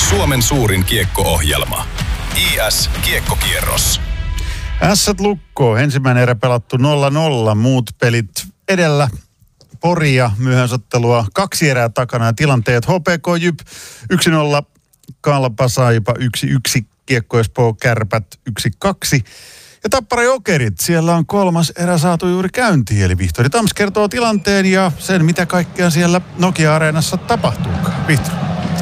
Suomen suurin kiekko-ohjelma. IS Kiekkokierros. Ässät lukko. Ensimmäinen erä pelattu 0-0. Muut pelit edellä. Poria myöhäisottelua 2 erää takana ja tilanteet HPK Jyp 1-0. Kalpa Saipa 1-1. Kiekko Espoo Kärpät 1-2. Ja Tappara Jokerit, siellä on 3. erä saatu juuri käyntiin, eli Vihtori Tams kertoo tilanteen ja sen, mitä kaikkea siellä Nokia-areenassa tapahtuukaan. Vihtori.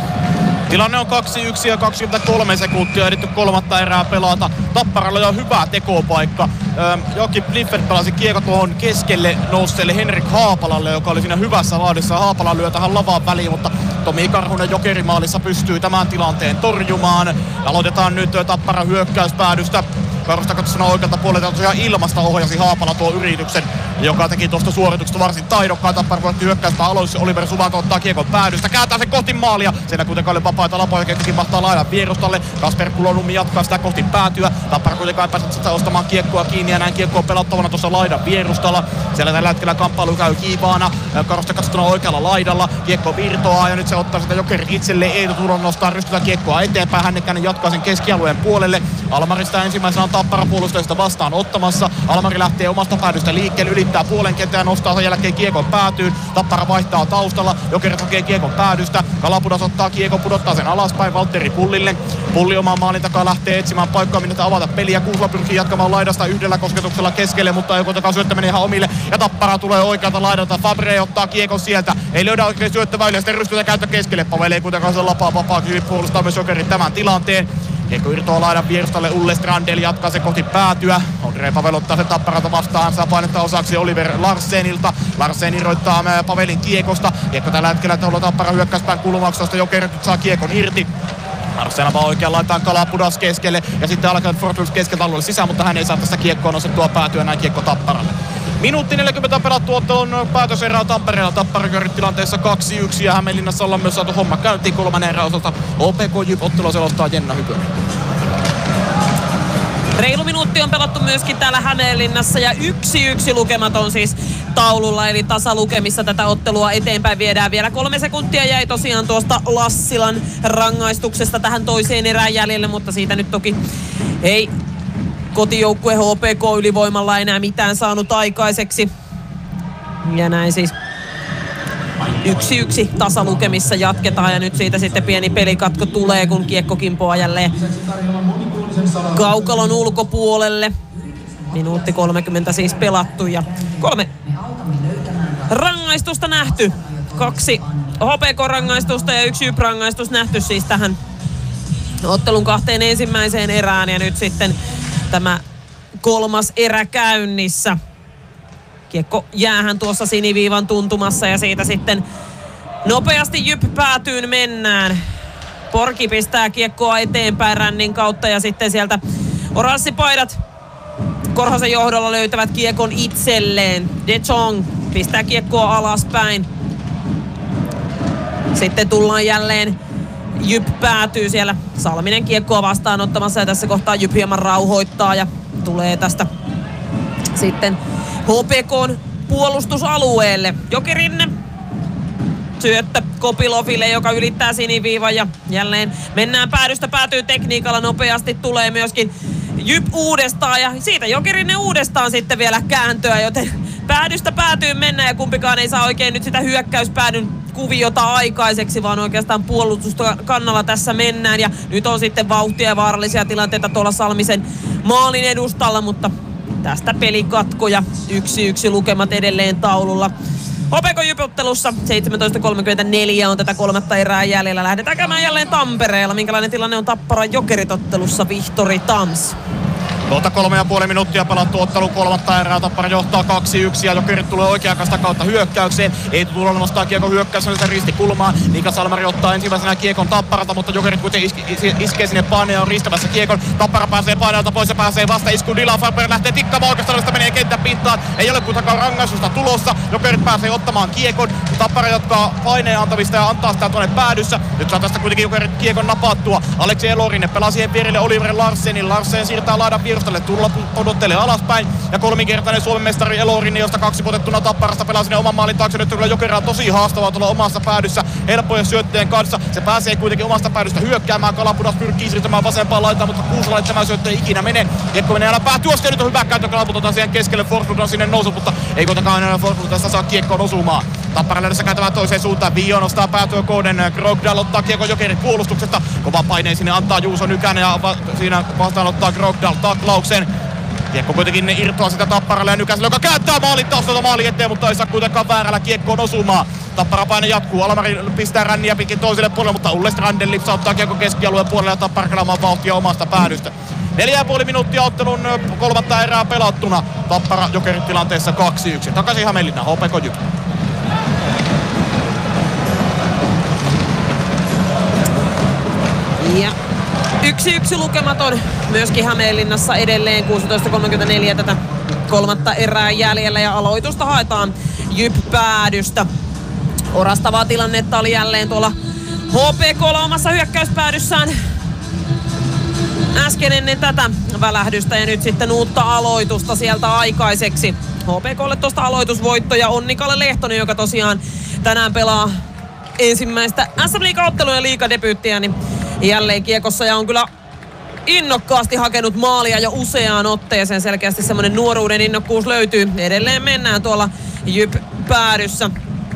Tilanne on 2-1 ja 23 sekuntia ehditty 3. erää pelata. Tapparalla on hyvä tekopaikka. Jokin Bliffert pelasi kiekko tuohon keskelle nousseelle Henrik Haapalalle, joka oli siinä hyvässä laadissa. Haapala lyö tähän lavaan väliin, mutta Tomi Karhunen Jokerimaalissa pystyy tämän tilanteen torjumaan. Aloitetaan nyt Tapparan hyökkäyspäädystä. Karusta katsottuna oikealta puolelta tosiaan ilmasta ohjasi Haapala tuo yrityksen, joka teki tuosta suorituksesta varsin taidokkaan. Tappara voitti hyökkäyspää aloissa. Oliver Suvanto ottaa kiekon päädystä, kääntää sen kohti maalia. Siellä kuitenkaan oli vapaita lapoja, kuitenkin mahtaa laidan vierustalle. Kasper Kulonummi jatkaa sitä kohti päätyä. Tappara kuitenkaan ei päässyt sitä ostamaan kiekkoa kiinni ja näin kiekko on pelattavana tuossa laidan vierustalla. Siellä tällä hetkellä kamppailu käy kiivaana. Karusta katsottuna oikealla laidalla. Kiekko virtoaa ja nyt se ottaa sitä Jokerit itselleen. Eetu Turon nostaa rystytä kiekkoa eteenpäin. Hännekkäinen jatkaa sen keskialueen puolelle. Almarista ensimmäisenä on Tappara puolustajista vastaan ottamassa. Almari lähtee omasta päädystä liikkeelle, ylittää puolen kentää ja nostaa sen jälkeen kiekon päätyyn. Tappara vaihtaa taustalla. Jokerit hakee kiekon päädystä. Kalapudas ottaa kiekon, pudottaa sen alaspäin Valtteri Pullille. Pulli oman maalin takaa lähtee etsimään paikkaa, minne avata peliä. Kuusla pyrkii jatkamaan laidasta yhdellä kosketuksella keskelle, mutta ei kuitenkaan syöttö menee ihan omille. Ja Tappara tulee oikealta laidalta. Fabre ottaa kiekon sieltä. Ei löydä oikein syöttöväyliä, sitten rystytä käyttö keskelle. Pavel ei kuitenkaan se lapaa vapaa. Puolustaa myös Jokerit tämän tilanteen. Kiekko irtoaa laidan vierustalle. Ulle Strandel jatkaa se kohti päätyä. Ondrej Pavel ottaa sen Tapparalta vastaan. Saa painetta osaksi Oliver Larsenilta. Larsen irroittaa Pavelin kiekosta. Kiekko tällä hetkellä tuolla Tappara hyökkäyspään kulmauksesta. Jokerit nyt saa kiekon irti. Larsen vaan oikean laitaan Kalapudas keskelle. Ja sitten alkaa Fortuna keskeltä alueelle sisään, mutta hän ei saa tästä kiekkoa nostettua päätyä. Näin kiekko Tapparalle. Minuutti 40 pelattu ottelun päätöserää Tampereella. Tappara tilanteessa 2-1 ja Hämeenlinnassa ollaan myös saatu homma käyntiin 3. erän osalta. OPK Jyp ottelua selostaa Jenna Hykönen. Reilu minuutti on pelattu myöskin täällä Hämeenlinnassa ja 1-1 lukemat on siis taululla, eli tasalukemissa tätä ottelua eteenpäin viedään. Vielä 3 sekuntia jäi tosiaan tuosta Lassilan rangaistuksesta tähän toiseen erään jäljelle, mutta siitä nyt toki ei kotijoukkue HPK ylivoimalla enää mitään saanut aikaiseksi. Ja näin siis 1-1 tasalukemissa jatketaan ja nyt siitä sitten pieni pelikatko tulee, kun kiekko kimpoaa jälleen kaukalon ulkopuolelle. Minuutti 30 siis pelattu ja 3 rangaistusta nähty. 2 HPK-rangaistusta ja 1 Jyp-rangaistus nähty siis tähän ottelun 2 ensimmäiseen erään ja nyt sitten tämä 3. erä käynnissä. Kiekko jäähän tuossa siniviivan tuntumassa ja siitä sitten nopeasti Jyp päätyyn mennään. Porki pistää kiekkoa eteenpäin rännin kautta ja sitten sieltä oranssipaidat Korhosen johdolla löytävät kiekon itselleen. De Jong pistää kiekkoa alaspäin. Sitten tullaan jälleen. Jyp päätyy siellä. Salminen kiekkoa vastaanottamassa ja tässä kohtaa Jyp hieman rauhoittaa ja tulee tästä sitten HPK:n puolustusalueelle. Jokirinne syöttö Kopiloville, joka ylittää siniviivan ja jälleen mennään päädystä päätyy tekniikalla nopeasti. Tulee myöskin Jyp uudestaan ja siitä Jokirinne uudestaan sitten vielä kääntöä, joten päädystä päätyy mennä ja kumpikaan ei saa oikein nyt sitä hyökkäyspäädyn kuviota aikaiseksi, vaan oikeastaan puolustusta kannalla tässä mennään ja nyt on sitten vauhtia ja vaarallisia tilanteita tuolla Salmisen maalin edustalla, mutta tästä pelikatkoja 1-1 lukemat edelleen taululla. HPK Jyp-ottelussa 17.34 on tätä 3. erää jäljellä. Lähdetään käymään jälleen Tampereella. Minkälainen tilanne on Tappara Jokerit-ottelussa? Vihtori Tams. 3,5 minuuttia pelattu ottelun 3. erää. Tappara johtaa 2-1 ja Jokerit tulee oikeakasta kautta hyökkäykseen. Eetu Tulonen nostaa kiekon hyökkäyksessä ristikulmaan. Niklas Salmari ottaa ensimmäisenä kiekon Tapparalta, mutta Jokerit kuitenkin iskee sinne paineen ja on ristämässä kiekon. Tappara pääsee paineelta pois ja pääsee vasta iskuun. Dylan Farber lähtee tikkaamaan oikeastaan, menee kentän pintaan. Ei ole kuitenkaan rangaistusta tulossa. Jokerit pääsee ottamaan kiekon. Tappara jatkaa paineen antamista ja antaa sitä tuonne päädyssä. Nyt saa tästä kuitenkin Jokerit kiekon napattua. Aleksi Elorinen pelaa siihen vierelle Oliver Larsenin. Larsen siirtää laidan edustalle tulla odottelee alaspäin. Ja kolminkertainen Suomen mestari Elorinne, josta 2 potettuna Tapparasta pelaa sinne oman maalin taakse. Nyt kyllä Jokera on tosi haastavaa tulla omassa päädyssä helppojen syötteen kanssa. Se pääsee kuitenkin omasta päädystä hyökkäämään. Kalapudas pyrkii siirtymään vasempaan laitaan, mutta Kuusalainen tämä syöttö ei ikinä mene. Kiekko menee aina päätyöstä. Nyt on hyvä käyttö. Kalaput otetaan siihen keskelle. Forsblom on sinne nousu, mutta ei kuitenkaan enää Forsblom tästä saa kiekkoon osumaan. Tappara lähdössä käytävään toiseen suuntaan. Vio nostaa päätyä kohden. Krogdal ottaa kiekon Jokerin puolustuksesta. Kova paineen sinne antaa Juuso Nykänen ja siinä vastaanottaa Krogdal taklauksen. Kiekko kuitenkin irtoaa sitä Tapparalle ja Nykäselle, joka kääntää maalin taustalta maalin eteen, mutta ei saa kuitenkaan väärällä kiekkoon osumaan. Tappara paine jatkuu. Almari pistää ränniä pitkin toiselle puolelle, mutta Ulle Strandel lipsauttaa kiekko keskialueen puolelle ja Tappara kelaamaan vauhtia omasta päädystä. 4,5 minuuttia ottelun 3. erää pelattuna. Tappara Jokerit tilanteessa 2-1. Takaisin Hämeenlinna, HPK JYP. Ja 1-1 lukematon myöskin Hämeenlinnassa edelleen 16.34 tätä 3. erää jäljellä ja aloitusta haetaan JYP-päädystä. Orastavaa tilannetta oli jälleen tuolla HPK:lla omassa hyökkäyspäädyssään äsken ennen tätä välähdystä ja nyt sitten uutta aloitusta sieltä aikaiseksi. HPK:lle tuosta aloitusvoitto ja Onnikalle Lehtonen, joka tosiaan tänään pelaa ensimmäistä SM-liigaottelua ja liigadebyyttiä, niin jälleen kiekossa ja on kyllä innokkaasti hakenut maalia jo useaan otteeseen. Selkeästi semmoinen nuoruuden innokkuus löytyy. Edelleen mennään tuolla JYP-päädyssä.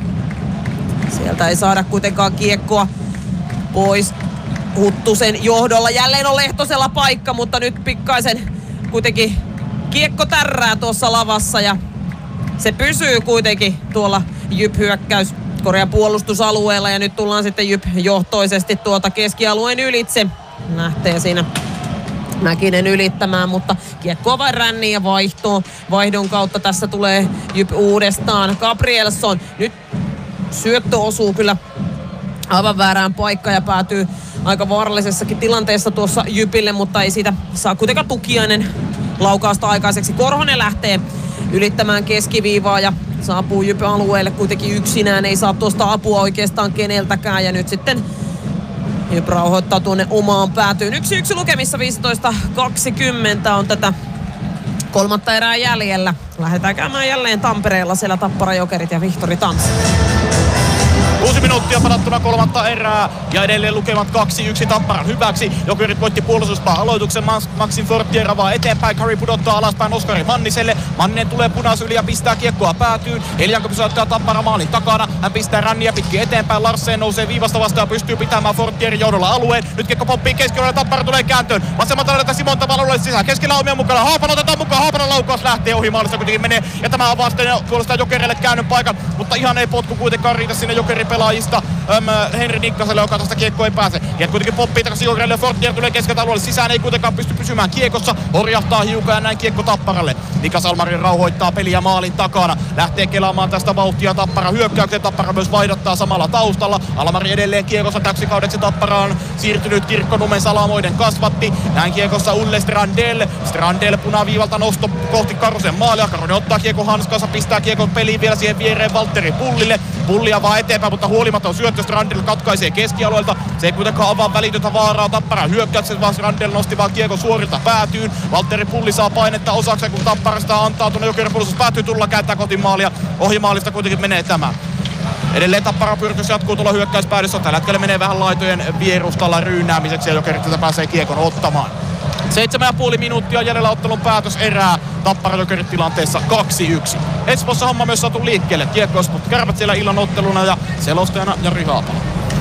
Sieltä ei saada kuitenkaan kiekkoa pois Huttusen johdolla. Jälleen on Lehtosella paikka, mutta nyt pikkaisen kuitenkin kiekko tärrää tuossa lavassa ja se pysyy kuitenkin tuolla JYP-hyökkäys puolustusalueella ja nyt tullaan sitten JYP johtoisesti tuolta keskialueen ylitse. Lähtee siinä Mäkinen ylittämään, mutta kiekkoa vain ränniin ja vaihdon kautta tässä tulee JYP uudestaan. Gabrielsson, nyt syöttö osuu kyllä aivan väärään paikkaan ja päätyy aika vaarallisessakin tilanteessa tuossa JYPille, mutta ei siitä saa kuitenkaan Tukiainen laukausta aikaiseksi. Korhonen lähtee ylittämään keskiviivaa ja saapuu JYP alueelle kuitenkin yksinään. Ei saa tuosta apua oikeastaan keneltäkään ja nyt sitten JYP rauhoittaa tuonne omaan päätyyn. 1-1 lukemissa 15.20 on tätä 3. erää jäljellä. Lähdetään käymään jälleen Tampereella siellä Tappara Jokerit ja Vihtori Tanssi. 6 minuuttia pelattuna 3. erää ja edelleen lukemat 2-1 Tapparan hyväksi. Jokerit voitti puolustuspaan aloituksen. Maxim Fortier avaa eteenpäin. Kari pudottaa alaspäin Oskari Manniselle. Manninen tulee punaisyli ja pistää kiekkoa päätyyn. Elianko pysäyttää Tappara maalin takana. Hän pistää ränniä pitkin eteenpäin. Larsen nousee viivasta vastaan ja pystyy pitämään Fortierin johdolla alueen. Nyt kiekko pomppii keskialueelle. Tappara tulee kääntöön. Vasemmalta laidalta Simon tavalla sisään. Keskellä omia mukana. Haapan otetaan mukaan. Haapanan laukaus lähtee ohi maalista kuitenkin menee. Ja tämä avaa sitten puolestaan Jokerille käännön paikan. Mutta ihan ei potku kuitenkaan riitä sinne Jokerin pelaajista Henri Nikkaselle, joka tästä kiekkoa ei pääse. Ja kuitenkin poppii takaisin Jokerille. Fortier tulee keskeltä alueelle sisään. Ei kuitenkaan pysty pysymään kiekossa. Horjahtaa hiukan ja näin kiekko Tapparalle. Nikas Almari rauhoittaa peliä maalin takana. Lähtee kelaamaan tästä vauhtia Tappara hyökkäykseen. Tappara myös vaihdattaa samalla taustalla. Almari edelleen kiekossa täksi kaudeksi. Tappara on siirtynyt Kirkkonumen Salamoiden kasvatti. Näin kiekossa Ulle Strandel. Strandel punaviivalta nosto kohti Karosen maalia. Karonen ottaa kiekon hanskansa. Pistää kiekon peliin vielä siihen viereen Valtteri Pullille. Pullia vaan eteenpäin, mutta huolimaton syöttö Strandel katkaisee keskialueelta. Se ei kuitenkaan avaa välitöntä vaaraa Tapparan hyökkäyksessä, vaan Strandel nosti vaan kiekon suorilta päätyyn. Valtteri Pulli saa painetta osakseen, kun Tappara sitä antaa tuonne Jokerin puolustus päätyy, tulla kääntää kotimaalia. Ohimaalista kuitenkin menee tämä. Edelleen Tapparan pyrkys jatkuu tuolla hyökkäyspäädyssä. Tällä hetkellä menee vähän laitojen vierustalla ryynäämiseksi ja Jokerit tätä pääsee kiekon ottamaan. 7,5 minuuttia jäljellä ottelun päätös erää. Tappara Jokerit tilanteessa 2-1. Espoossa homma myös saatu liikkeelle. Kiekko Espoo Kärpät siellä illan otteluna ja selostajana Jari Haapala.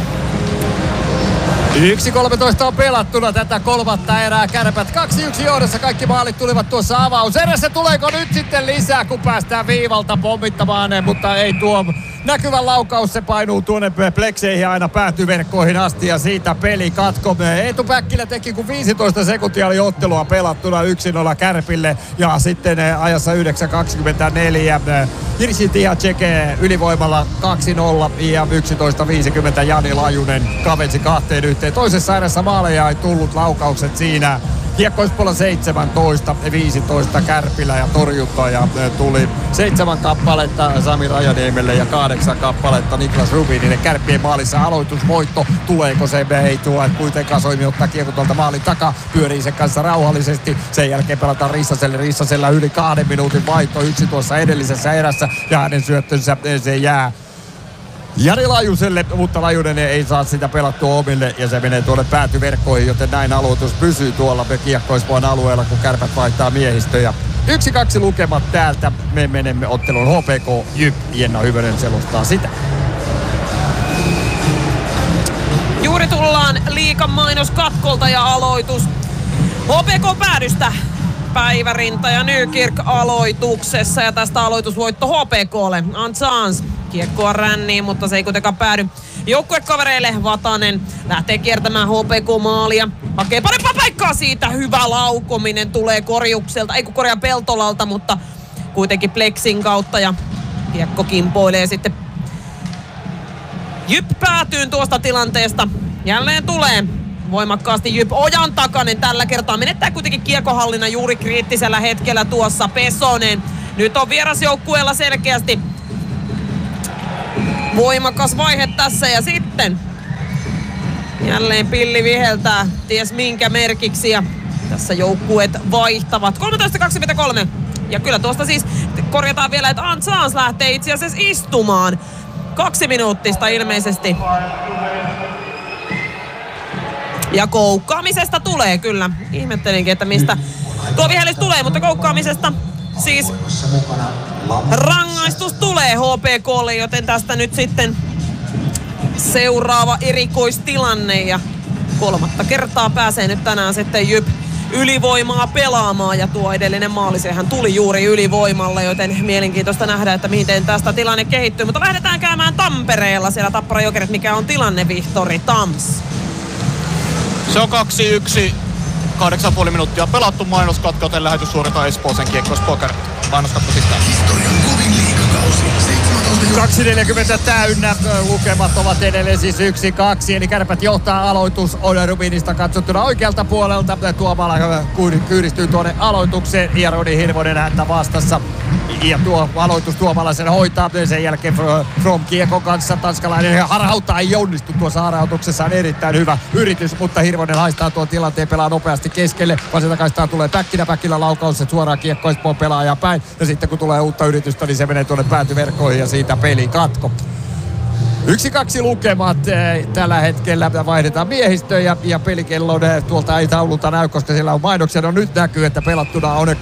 1.13 on pelattuna tätä 3. erää. Kärpät 2-1 johdossa. Kaikki maalit tulivat tuossa avauserässä. Tuleeko nyt sitten lisää, kun päästään viivalta pommittamaan, mutta ei tuo näkyvä laukaus. Se painuu tuonne plekseihin aina päätyverkkoihin asti ja siitä peli katko. Eetu Päkkilä teki, kun 15 sekuntia oli ottelua pelattuna 1-0 Kärpille ja sitten ajassa 9.24 Hirsi Tihaceke ylivoimalla 2-0 ja 11.50 Jani Lajunen kavensi 2-1. Toisessa erässä maaleja ei tullut, laukaukset siinä Kiekkoispuolella 17-15 Kärpilä ja torjuntoja tuli 7 kappaletta Sami Rajaniemelle ja 8 kappaletta Niklas Rubinille. Kärppien maalissa aloitusvoitto. Tuleeko se? Ei tule. Kuitenkaan Soimi ottaa kiekko tuolta maalin takaa. Pyörii sen kanssa rauhallisesti. Sen jälkeen pelataan Rissaselle. Rissasella yli 2 minuutin vaihto. 1 tuossa edellisessä erässä ja hänen syöttönsä se jää Jari Lajuselle, mutta Lajunen ei saa sitä pelattua omille ja se menee tuonne päätyverkkoihin, joten näin aloitus pysyy tuolla Kiekkoispuon alueella, kun Kärpät vaihtaa miehistöjä. 1-2 lukemat täältä. Me menemme ottelun HPK Jyp. Jenna Hyvönen selostaa sitä. Juuri tullaan liigan mainoskatkolta ja aloitus HPK päädystä. Päivärinta ja Nykirk aloituksessa ja tästä aloitusvoitto HPKlle. Ansans kiekkoa ränniin, mutta se ei kuitenkaan päädy joukkuekavereille. Vatanen lähtee kiertämään HPK-maalia. Hakee parempaa paikkaa siitä. Hyvä laukominen tulee Korjukselta, ei kun Korjan Peltolalta, mutta kuitenkin Plexin kautta ja kiekko kimpoilee sitten. Jyp päätyyn tuosta tilanteesta. Jälleen tulee voimakkaasti Jyp. Ojan Takanen tällä kertaa menettää kuitenkin kiekohallinnan juuri kriittisellä hetkellä tuossa. Pesonen. Nyt on vierasjoukkueella selkeästi voimakas vaihe tässä ja sitten jälleen pilli viheltää ties minkä merkiksi ja tässä joukkueet vaihtavat. 13.23 ja kyllä tuosta siis korjataan vielä, että Ansans lähtee itse asiassa istumaan. 2 minuuttista ilmeisesti. Ja koukkaamisesta tulee kyllä. Ihmettelinkin, että mistä tuo vihellys tulee, mutta koukkaamisesta siis rangaistus tulee HPKlle, joten tästä nyt sitten seuraava erikoistilanne. Ja 3. kertaa pääsee nyt tänään sitten Jyp ylivoimaa pelaamaan ja tuo edellinen maali, sehän tuli juuri ylivoimalla, joten mielenkiintoista nähdä, että miten tästä tilanne kehittyy. Mutta lähdetään käymään Tampereella siellä Tappara Jokerit, mikä on tilanne, Vihtori Tams. Se on 2-1. 8,5 minuuttia pelattu mainoskatko, joten lähetys suoritetaan Espooseen Kiekkoispoker. Mainoskatko sisään. Historian kovin liigakausi. 2.40 täynnä. Lukemat ovat edelleen siis 1-2. Eli Kärpät johtaa aloitus Oda Rubinista katsottuna oikealta puolelta. Tuomala kyydistyy tuonne aloitukseen ja Rodi Hirvonen häntä vastassa. Ja tuo aloitus Tuomala sen hoitaa. Sen jälkeen From kiekon kanssa tanskalainen harhauttaa, ei onnistu tuossa harhautuksessa. On erittäin hyvä yritys, mutta Hirvonen haistaa tuon tilanteen, pelaa nopeasti keskelle. Vasen takaistaan tulee Päkkilä laukaus, se suoraan Kiekkoispoon pelaaja päin. Ja sitten kun tulee uutta yritystä, niin se menee tuonne päätyverkkoihin ja siitä peli katko. 1-2 lukemat tällä hetkellä. Vaihdetaan miehistöjä ja pelikellon tuolta ei taululta näy, koska siellä on mainoksia. No nyt näkyy, että pelattuna on 2.52.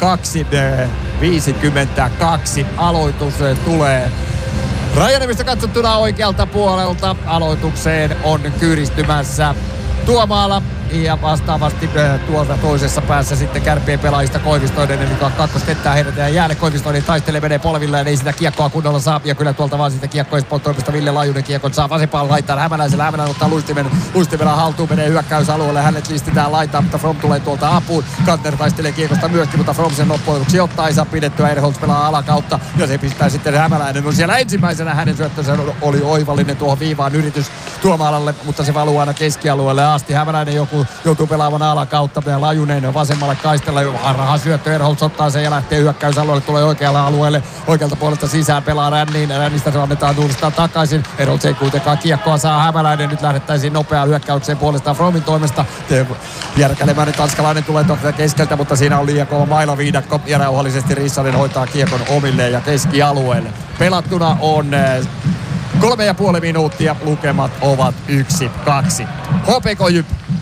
Aloitus tulee Rajaniemestä katsottuna oikealta puolelta. Aloitukseen on kyyristymässä Tuomala. Ja vastaavasti tuolta toisessa päässä sitten Kärppien pelaajista Koivistoinen, eli kakkoskenttää heitetään jäälle. Koivistoinen taistelee, menee polvilla ja ei sitä kiekkoa kunnolla saa. Ja kyllä tuolta vaan sitä kiekkoa Espoon-toimesta Ville Lajunen kiekon saa vasempaan laittaa Hämäläisellä. Hämäläinen ottaa luistimella haltuun, menee hyökkäysalueelle. Hänet listetään laitaan, mutta From tulee tuolta apuun. Kantner taistelee kiekosta myöskin, mutta From sen loppujen ottaa, ei saa pidettyä. Erholz pelaa alakautta ja se pistää sitten Hämäläinen. No siellä ensimmäisenä hänen syöttönsä oli oivallinen tuohon viivaan yritys Tuomalalle, mutta se valuu aina keskialueelle asti. Hämäläinen joutuu pelaamaan alakautta. Lajunen vasemmalle kaistella. Raha syöttö. Erholz ottaa sen ja lähtee hyökkäysalueelle. Tulee oikealle alueelle. Oikealta puolesta sisään pelaa ränniin. Rännistä se annetaan uudestaan takaisin. Erholz ei kuitenkaan kiekkoa saa. Hämäläinen nyt lähdettäisiin nopeaan hyökkäykseen puolestaan Fromin toimesta. Järkälemäinen tanskalainen tulee tuolta keskeltä, mutta siinä on liian kova mailaviidakko. Ja rauhallisesti Rissanen hoitaa kiekon omilleen ja keskialueelle. Pelattuna on 3,5 minuuttia. Lukemat ovat 1-2. HPK Jyp.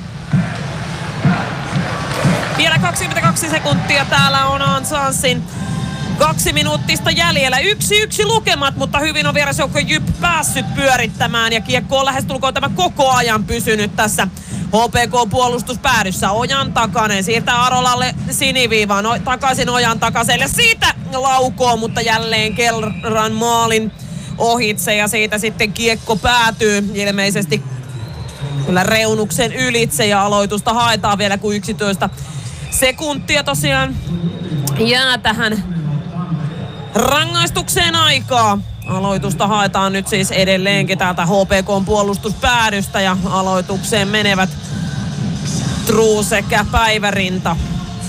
Vielä 22 sekuntia. Täällä on Ansansin 2 minuuttista jäljellä. 1-1 lukemat, mutta hyvin on vierasjoukko Jyp päässyt pyörittämään. Ja kiekko on lähestulkoon tämä koko ajan pysynyt tässä HPK-puolustuspäädyssä. Ojan Takanen siirtää Arolalle siniviivaan. Takaisin Ojan Takaselle. Siitä laukoo, mutta jälleen kerran maalin ohitse. Ja siitä sitten kiekko päätyy ilmeisesti kyllä reunuksen ylitse. Ja aloitusta haetaan vielä kuin 11 sekuntia tosiaan jää tähän rangaistukseen aikaa. Aloitusta haetaan nyt siis edelleenkin täältä HPK:n puolustuspäädystä ja aloitukseen menevät True sekä Päivärinta.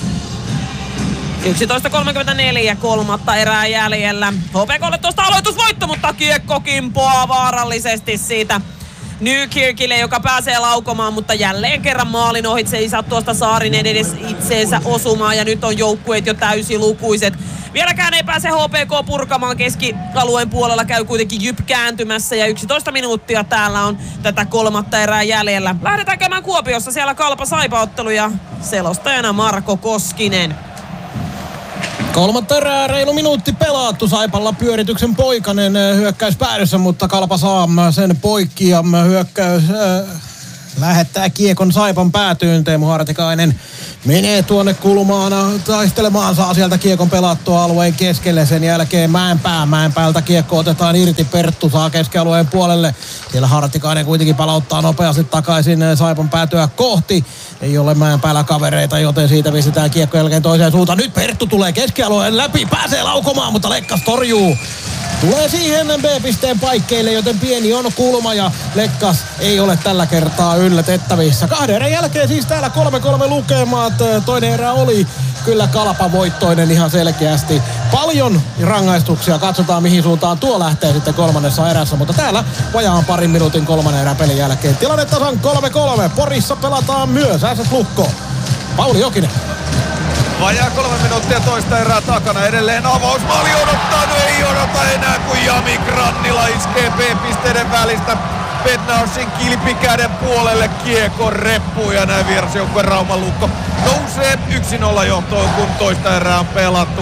11.34, kolmatta erää jäljellä. HPK:lle tuosta aloitusvoitto, mutta kiekko kimpoaa vaarallisesti siitä Nykirkille, joka pääsee laukomaan, mutta jälleen kerran maalin ohitse ei saa tuosta Saarinen edes itseensä osumaan, ja nyt on joukkueet jo täysilukuiset. Vieläkään ei pääse HPK purkamaan, keskialueen puolella käy kuitenkin Jyp kääntymässä, ja 11 minuuttia täällä on tätä kolmatta erää jäljellä. Lähdetään käymään Kuopiossa, siellä Kalpa-Saipa-ottelu, ja selostajana Marko Koskinen. Kolmatta erää, reilu minuutti pelattu. Saipalla pyörityksen Poikanen hyökkäys päädyssä, mutta Kalpa saa sen poikki ja hyökkäys lähettää kiekon Saipan päätyyn. Teemu Hartikainen menee tuonne kulmaan taistelemaan, saa sieltä kiekon pelattua alueen keskelle. Sen jälkeen Mäenpäältä kiekko otetaan irti. Perttu saa keskialueen puolelle. Siellä Hartikainen kuitenkin palauttaa nopeasti takaisin Saipan päätyä kohti. Ei ole Mäenpäällä kavereita, joten siitä pistetään kiekko jälkeen toiseen suuntaan. Nyt Perttu tulee keskialueen läpi, pääsee laukomaan, mutta Lekkas torjuu. Tulee siihen B-pisteen paikkeille, joten pieni on kulma ja Lekkas ei ole tällä kertaa yllätettävissä. 2 erän jälkeen siis täällä 3-3 lukemat. Toinen erä oli kyllä Kalpa voittoinen ihan selkeästi. Paljon rangaistuksia, katsotaan mihin suuntaan tuo lähtee sitten kolmannessa erässä, mutta täällä vajaan parin minuutin kolmannen erän pelin jälkeen. Tilanne tasan 3-3. Porissa pelataan myös SS Lukko. Pauli Jokinen. Vajaa 3 minuuttia toista erää takana. Edelleen avausmaali odottaa. No ei odota enää, kun Jami Grannila iskee B-pisteiden välistä Bednarsin kilpikäden puolelle kiekon reppuun. Ja näin vierasjoukkueen Rauman Lukko nousee 1-0 johtoon, kun toista erää on pelattu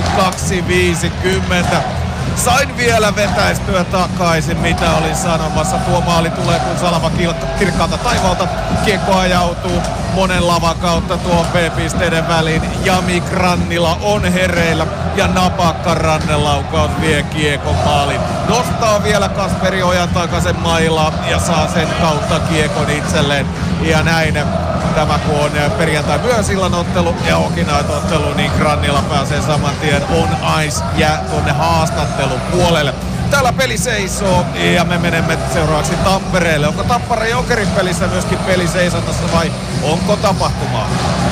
2.50. Sain vielä vetäistyä takaisin, mitä olin sanomassa. Tuo maali tulee, kun salama kirkkaalta taivaalta. Kiekko ajautuu monen lavan kautta tuon B-pisteiden väliin. Jami Grannila on hereillä ja napakka rannelaukaus vie kiekon maalin. Nostaa vielä Kasperi Ojan takaisen mailaa ja saa sen kautta kiekon itselleen. Ja näin tämä kun on perjantai myösillan ottelu ja Okinait-ottelu, niin Grannila pääsee saman tien on ice ja tuonne haastattelun puolelle. Täällä peli seisoo ja me menemme seuraavaksi Tampereelle. Onko Tappara Jokerin pelissä myöskin peli seisonnassa vai onko tapahtumaa?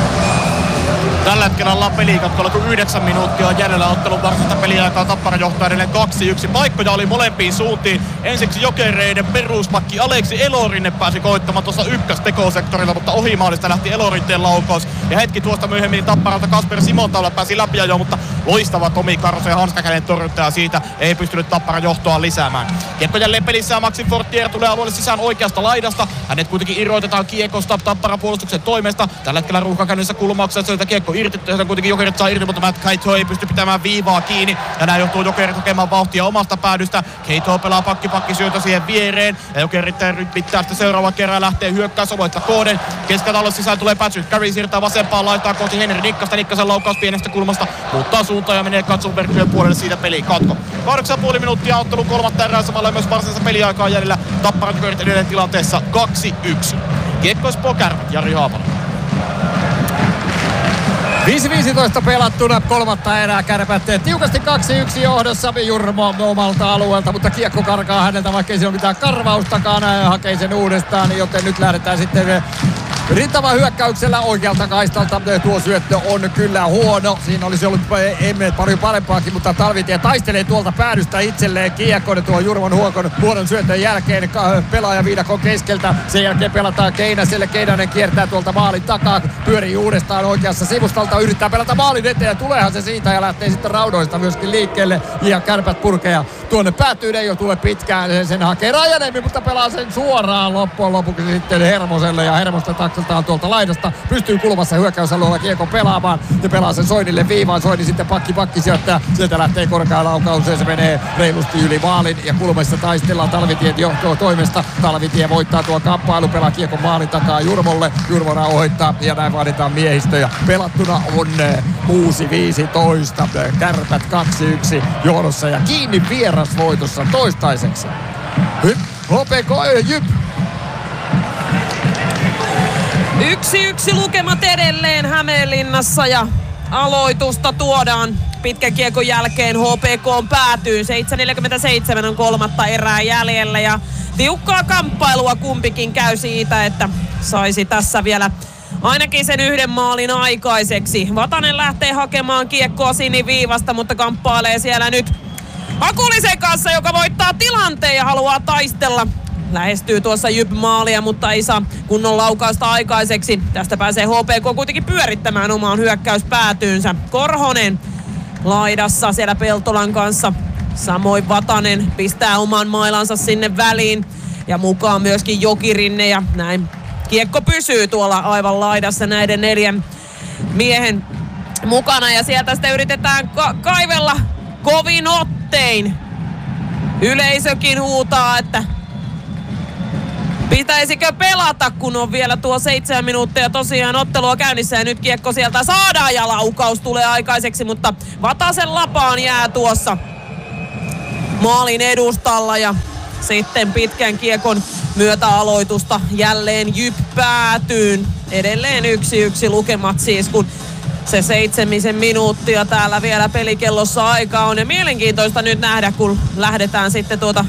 Tällä hetkellä ollaan pelikatkolla, kun 9 minuuttia on jäljellä ottelun varsinaista peliaikaa. Tappara johtaa edelleen 2-1. Paikkoja oli molempiin suuntiin. Ensiksi Jokereiden peruspakki Aleksi Elorinne pääsi koittamaan tuossa ykköstekosektorilla, mutta ohimaalista lähti Elorinteen laukaus. Ja hetki tuosta myöhemmin Tapparalta Kasper Simontaula pääsi läpi jo, mutta loistava Tomi Karso ja hanskakäden torjunta, ja siitä ei pystynyt Tappara johtoa lisäämään. Kiekko jälleen pelissä, Maxi Fortier tulee alueelle sisään oikeasta laidasta. Hänet kuitenkin irroitetaan kiekosta Tapparan puolustuksen toimesta. Tällä hetkellä ruuhkakäynnissä kulmauksessa sieltä kiekko irti, kuitenkin Jokerit saa irti, mutta Matt Keito ei pysty pitämään viivaa kiinni. Ja näin johtuu Jokerit hakemaan vauhtia omasta päädystä. Keito pelaa pakkisyötä siihen viereen. Ja Jokerit rytmittää sitten seuraava kerran, lähtee hyökkäys aloittaa Kooden. Keskeltä alueelle sisään tulee Patrick Carey, siirtää vasempaan laitaan kohti Henri Nikkasta. Nikkasen laukaus pienestä kulmasta muuttaa suuntaan ja menee Katsunbergin puolelle, siitä peli katko. 8,5 minuuttia ottelun kolmatta erää, samalla myös varsinaisessa peliaikaa jäljellä. Tapparan Jokerit edelleen tilanteessa 2-1. Kiekkois Poker, Jari Haapala. 5.15 pelattuna kolmatta erää, Kärpät tiukasti 2-1 johdossa Jurmo omalta alueelta, mutta kiekko karkaa häneltä, vaikka ei siinä ole mitään karvaustakaan, hakee sen uudestaan, joten nyt lähdetään sitten rintaman hyökkäyksellä oikealta kaistalta. Tuo syöttö on kyllä huono. Siinä olisi ollut paljon parempaakin, mutta Talvitie taistelee tuolta päädystä itselleen kiekon. Tuo Jurmon huonon syötön jälkeen pelaaja viidakon keskeltä. Sen jälkeen pelataan Keinäselle. Keinänen kiertää tuolta maalin takaa. Pyörii uudestaan oikeassa sivustalta. Yrittää pelata maalin eteen ja tuleehan se siitä ja lähtee sitten raudoista myöskin liikkeelle. Ja Kärpät purkea tuonne päätyyn. Ei ole tule pitkään. Sen hakee Rajaniemi, mutta pelaa sen suoraan loppujen lopuksi sitten Hermoselle. Ja Hermosta takseltaan tuolta laidasta. Pystyy kulmassa hyökkäysalueella kiekko pelaamaan. Ja pelaa sen Soinille viivaan. Soini sitten pakki syöttää. Sieltä lähtee korkea laukaus ja se menee reilusti yli maalin. Ja kulmassa taistellaan Talvitien johtoa toimesta. Talvitie voittaa tuo kamppailu. Pelaa kiekon maalin takaa Jurmolle. Jurmo rauhoittaa ja näin vaaditaan miehistöjä. Pelattuna on 6.15. Kärpät 2-1 johdossa ja kiinni vierasvoitossa toistaiseksi. HPK Jyp. 1-1 lukemat edelleen Hämeenlinnassa ja aloitusta tuodaan pitkän kiekon jälkeen HPK päätyy. 7.47 on kolmatta erää jäljellä ja tiukkaa kamppailua kumpikin käy siitä, että saisi tässä vielä ainakin sen yhden maalin aikaiseksi. Vatanen lähtee hakemaan kiekkoa siniviivasta, mutta kamppailee siellä nyt Hakulisen kanssa, joka voittaa tilanteen ja haluaa taistella. Lähestyy tuossa Jyp-maalia, mutta ei saa kunnon laukausta aikaiseksi. Tästä pääsee HPK kuitenkin pyörittämään omaan hyökkäyspäätyynsä. Korhonen laidassa siellä Peltolan kanssa. Samoin Vatanen pistää oman mailansa sinne väliin. Ja mukaan myöskin Jokirinne ja näin kiekko pysyy tuolla aivan laidassa näiden 4 miehen mukana. Ja sieltä sitten yritetään kaivella kovin ottein. Yleisökin huutaa, että pitäisikö pelata, kun on vielä tuo 7 minuuttia tosiaan ottelua käynnissä. Ja nyt kiekko sieltä saadaan ja laukaus tulee aikaiseksi, mutta Vatasen lapaan jää tuossa maalin edustalla. Ja sitten pitkän kiekon myötä aloitusta jälleen Jyp päätyyn. Edelleen 1-1 lukemat siis, kun se 7 minuuttia täällä vielä pelikellossa aika on. Ja mielenkiintoista nyt nähdä, kun lähdetään sitten tuota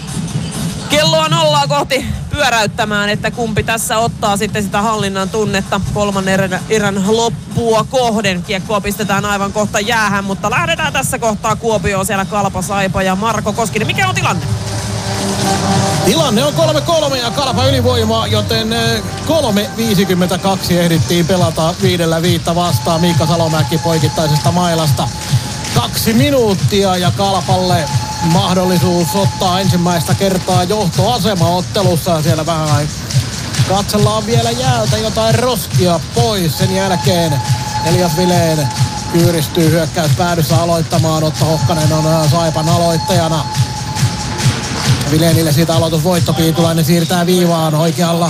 kelloa 0 kohti pyöräyttämään, että kumpi tässä ottaa sitten sitä hallinnan tunnetta kolmannen erän loppua kohden. Kiekkoa pistetään aivan kohta jäähän, mutta lähdetään tässä kohtaa Kuopioon, siellä Kalpa, Saipa ja Marko Koskinen. Mikä on tilanne? Tilanne on 3-3 ja Kalpa ylivoimaa, joten 3.52 ehdittiin pelata 5-5 vastaan Miikka Salomäki poikittaisesta mailasta. 2 minuuttia ja Kalpalle mahdollisuus ottaa ensimmäistä kertaa johtoasema ottelussa. Siellä vähän katsellaan vielä jäältä jotain roskia pois. Sen jälkeen Elias Vileen kyyristyy hyökkäyspäädyssä aloittamaan. Otto Hokkanen on Saipan aloittajana. Vilenille siitä aloitusvoitto, Piitulainen siirtää viivaan, oikealla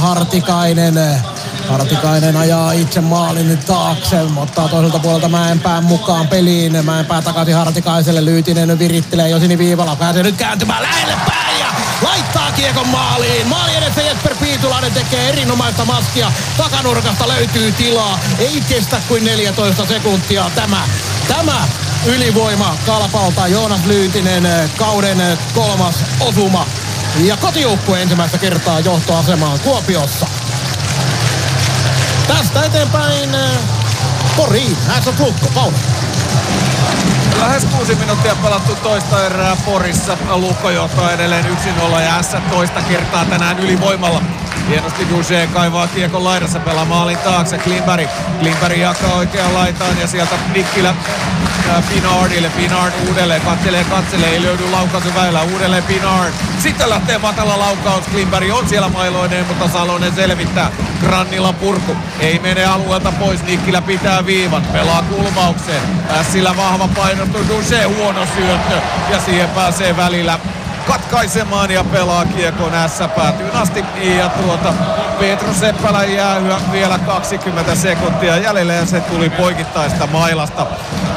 Hartikainen ajaa itse maalin taakse, ottaa toiselta puolelta Mäenpään mukaan peliin. Mäenpää takaisin Hartikaiselle, Lyytinen virittelee jo siniviivalla, pääsee nyt kääntymään lähelle päin ja laittaa kiekon maaliin. Maali edessä Jesper Piitulainen tekee erinomaista maskia, takanurkasta löytyy tilaa, ei kestä kuin 14 sekuntia tämä ylivoima Kalpalta. Joonas Lyytinen kauden 3. osuma. Ja kotijoukkue ensimmäistä kertaa johtoasemaan Kuopiossa. Tästä eteenpäin Poriin. Ässät Lukko, Pauno. Lähes 6 minuuttia pelattu toista erää Porissa. Lukko johtaa edelleen 1-0 ja Ässät toista kertaa tänään ylivoimalla. Hienosti Duche kaivaa kiekon laidassa, pelaa maalin taakse. Klimberg jakaa oikeaan laitaan ja sieltä Nikkilä Pinardille. Pinard uudelleen, katselee, ei löydy laukaisu väylää. Uudelleen Pinard. Sitten lähtee matala laukaus. Klimberg on siellä mailoineen, mutta Salonen selvittää. Grannilan purku. Ei mene alueelta pois. Nikkilä pitää viivan. Pelaa kulmaukseen. Sillä vahva painostus. Duche huono syöttö. Ja siihen pääsee välillä katkaisemaan ja pelaa kiekon ässä päätyyn asti. Ja Petru Seppälä jää vielä 20 sekuntia jäljelle ja se tuli poikittaista mailasta.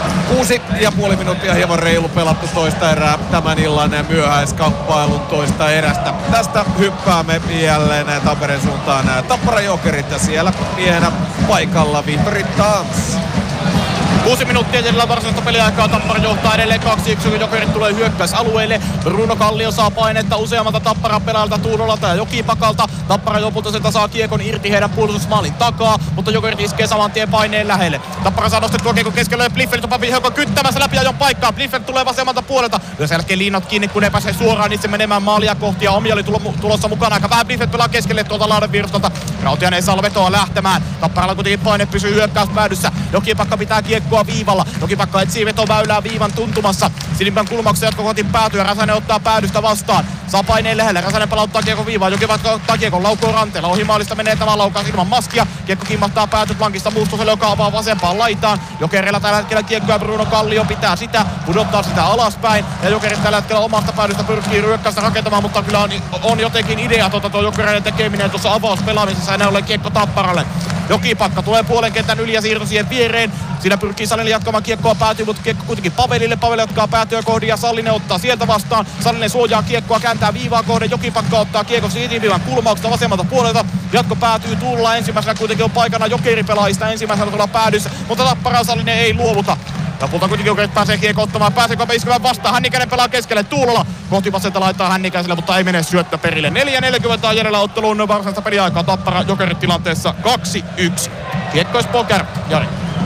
6,5 minuuttia hieman reilu pelattu toista erää tämän illan myöhäiskamppailun toista erästä. Tästä hyppäämme jälleen Tampereen suuntaan Tappara Jokerit ja siellä miehenä paikalla Vihtori Tans. 6 minuuttia jäljellä varsinaista peliaikaa. Tappara johtaa edelleen 2-1, kun Jokerit tulee hyökkäysalueelle. Bruno Kallio saa painetta useammalta Tapparan pelaajalta, Tuulolalta ja Jokipakalta. Tappara lopulta sieltä saa kiekon irti heidän puolustusmaalin takaa, mutta Jokerit iskee saman tien paineen lähelle. Tappara saa nostettua kiekon keskelle ja Bliffert on hiukan kyttämässä läpi ajon paikkaa. Bliffert tulee vasemmalta puolelta. Ja sen jälkeen liinat kiinni, kun ei pääse suoraan itse menemään maalia kohti. Ja Omi oli tulossa mukana aika vähän. Bliffert pelaa keskelle tuolta Lahden virstolta. Rautiainen ei saa vetoa lähtemään. Tapparalla kuitenkin paine pysyy hyökkäyspäädyssä. Jokipakka pitää kiekkoa viivalla. Jokipakka etsii vetoväylää viivan tuntumassa. Sinimpän kulmauksen jatkokohtin päätyy ja Räsänen ottaa päädystä vastaan. Saa paineen lähelle. Räsänen palauttaa kiekon viivaan. Jokipakka ottaa kiekon laukkoon ranteella. Ohimaalista menee tämä laukaus ilman maskia. Kiekko kimmahtaa päätyt lankista Muustoselle, joka avaa vasempaan laitaan. Jokerilla tällä hetkellä kiekkoa Bruno Kallio pitää sitä. Pudottaa sitä alaspäin. Ja Jokerit tällä hetkellä omasta päädystä pyrkii ryökkäystä rakentamaan, mutta kyllä on jotenkin idea tuo Jokereiden tekeminen tuossa avauspelaamisessa ja näin ollen kiekko Tapparalle. Jokipakka tulee puolen kentän yli ja siirto siihen viereen. Siinä pyrkii Sallinen jatkamaan kiekkoa päätyy, mutta kiekko kuitenkin Pavelille. Pavel jatkaa päätyä kohdin ja Sallinen ottaa sieltä vastaan. Sallinen suojaa kiekkoa, kääntää viivaa kohden. Jokipakka ottaa kiekon siirtyvän kulmauksesta vasemmalta puolelta. Jatko päätyy tulla. Ensimmäisenä kuitenkin on paikana Jokeripelaajista ensimmäisenä tulla päädyssä, mutta Tappara Sallinen ei luovuta. Lopulta kuitenkin Jokerit pääsee kiekko ottamaan. Pääseekö iskemään vastaan? Hännikäinen pelaa keskelle. Tuulola kohti vasenta laittaa Hännikäiselle, mutta ei mene syöttö perille. 4.40 on jäljellä otteluun varsinaista peliaikaa. Tappara Jokerit tilanteessa 2-1. Kiekko Espoo Kärpät. Jari.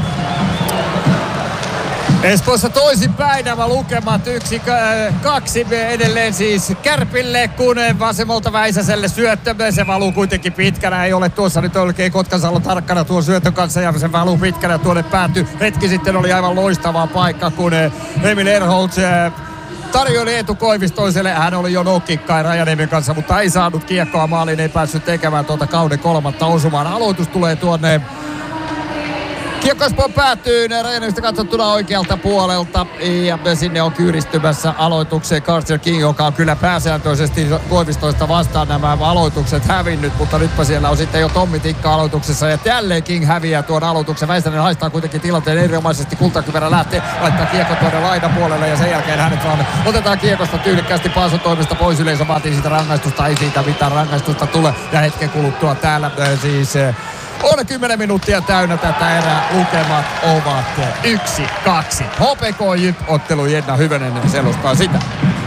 Espoossa toisinpäin nämä lukemat 1-2 edelleen siis Kärpille, kun vasemmalta Väisäselle syöttö. Se valuu kuitenkin pitkänä, ei ole tuossa nyt oikein Kotkansalo tarkkana tuon syötön kanssa ja se valuu pitkänä tuonne päätyy. Hetki sitten oli aivan loistava paikka, kun Emil Erholz tarjoili Eetu Koivistoiselle. Hän oli jo nokikkain Rajaniemen kanssa, mutta ei saanut kiekkoa maaliin, ei päässyt tekemään tuota kauden 3. osumaan. Aloitus tulee tuonne. Kiekko Espoo päätyy Rajaniemestä katsottuna oikealta puolelta ja sinne on kyyristymässä aloitukseen Carter King, joka on kyllä pääsääntöisesti Koivistoista vastaan nämä aloitukset hävinnyt, mutta nytpä siellä on sitten jo Tommi Tikka aloituksessa ja jälleen King häviää tuon aloituksen. Väisänen haistaa kuitenkin tilanteen erinomaisesti, Kultakypärä lähtee, laittaa kiekko tuonne laidapuolelle ja sen jälkeen hänet vaan otetaan kiekosta tyylikkäästi Paason toimesta pois. Yleisö vaatii siitä rangaistusta, ei siitä mitään rangaistusta tule ja hetken kuluttua täällä siis on 10 minuuttia täynnä tätä erää. Lukemat ovat 1-2. HPK Jyp ottelu. Jenna Hyvönen selostaa sitä.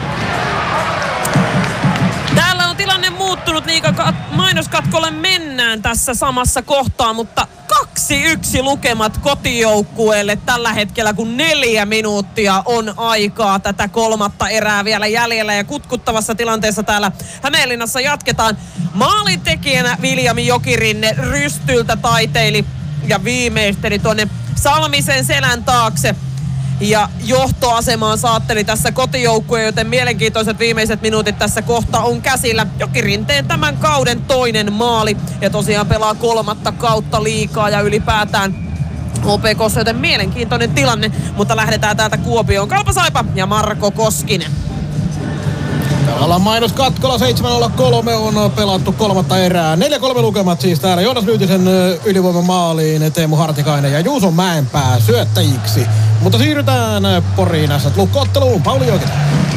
Täällä on tilanne muuttunut, liiga mainoskatkolle mennään tässä samassa kohtaa, mutta 2-1 lukemat kotijoukkueelle tällä hetkellä, kun 4 minuuttia on aikaa tätä 3. erää vielä jäljellä. Ja kutkuttavassa tilanteessa täällä Hämeenlinnassa jatketaan. Maalintekijänä Viljami Jokirinne rystyltä taiteili ja viimeisteli tuonne Salmisen selän taakse. Ja johtoasemaan saatteli tässä kotijoukkue, joten mielenkiintoiset viimeiset minuutit tässä kohta on käsillä. Jokirinteen tämän kauden toinen maali ja tosiaan pelaa 3. kautta liigaa ja ylipäätään HPK:ssa, joten mielenkiintoinen tilanne, mutta lähdetään täältä Kuopioon. Kalpa Saipa ja Marko Koskinen. Täällä ollaan mainoskatkolla, 7.03 on pelattu 3. erää. 4-3 lukemat siis täällä. Joonas Nyytisen ylivoimamaaliin Teemu Hartikainen ja Juuso Mäenpää syöttäjiksi. Mutta siirrytään Poriin Lukko-otteluun. Pauli Jokinen.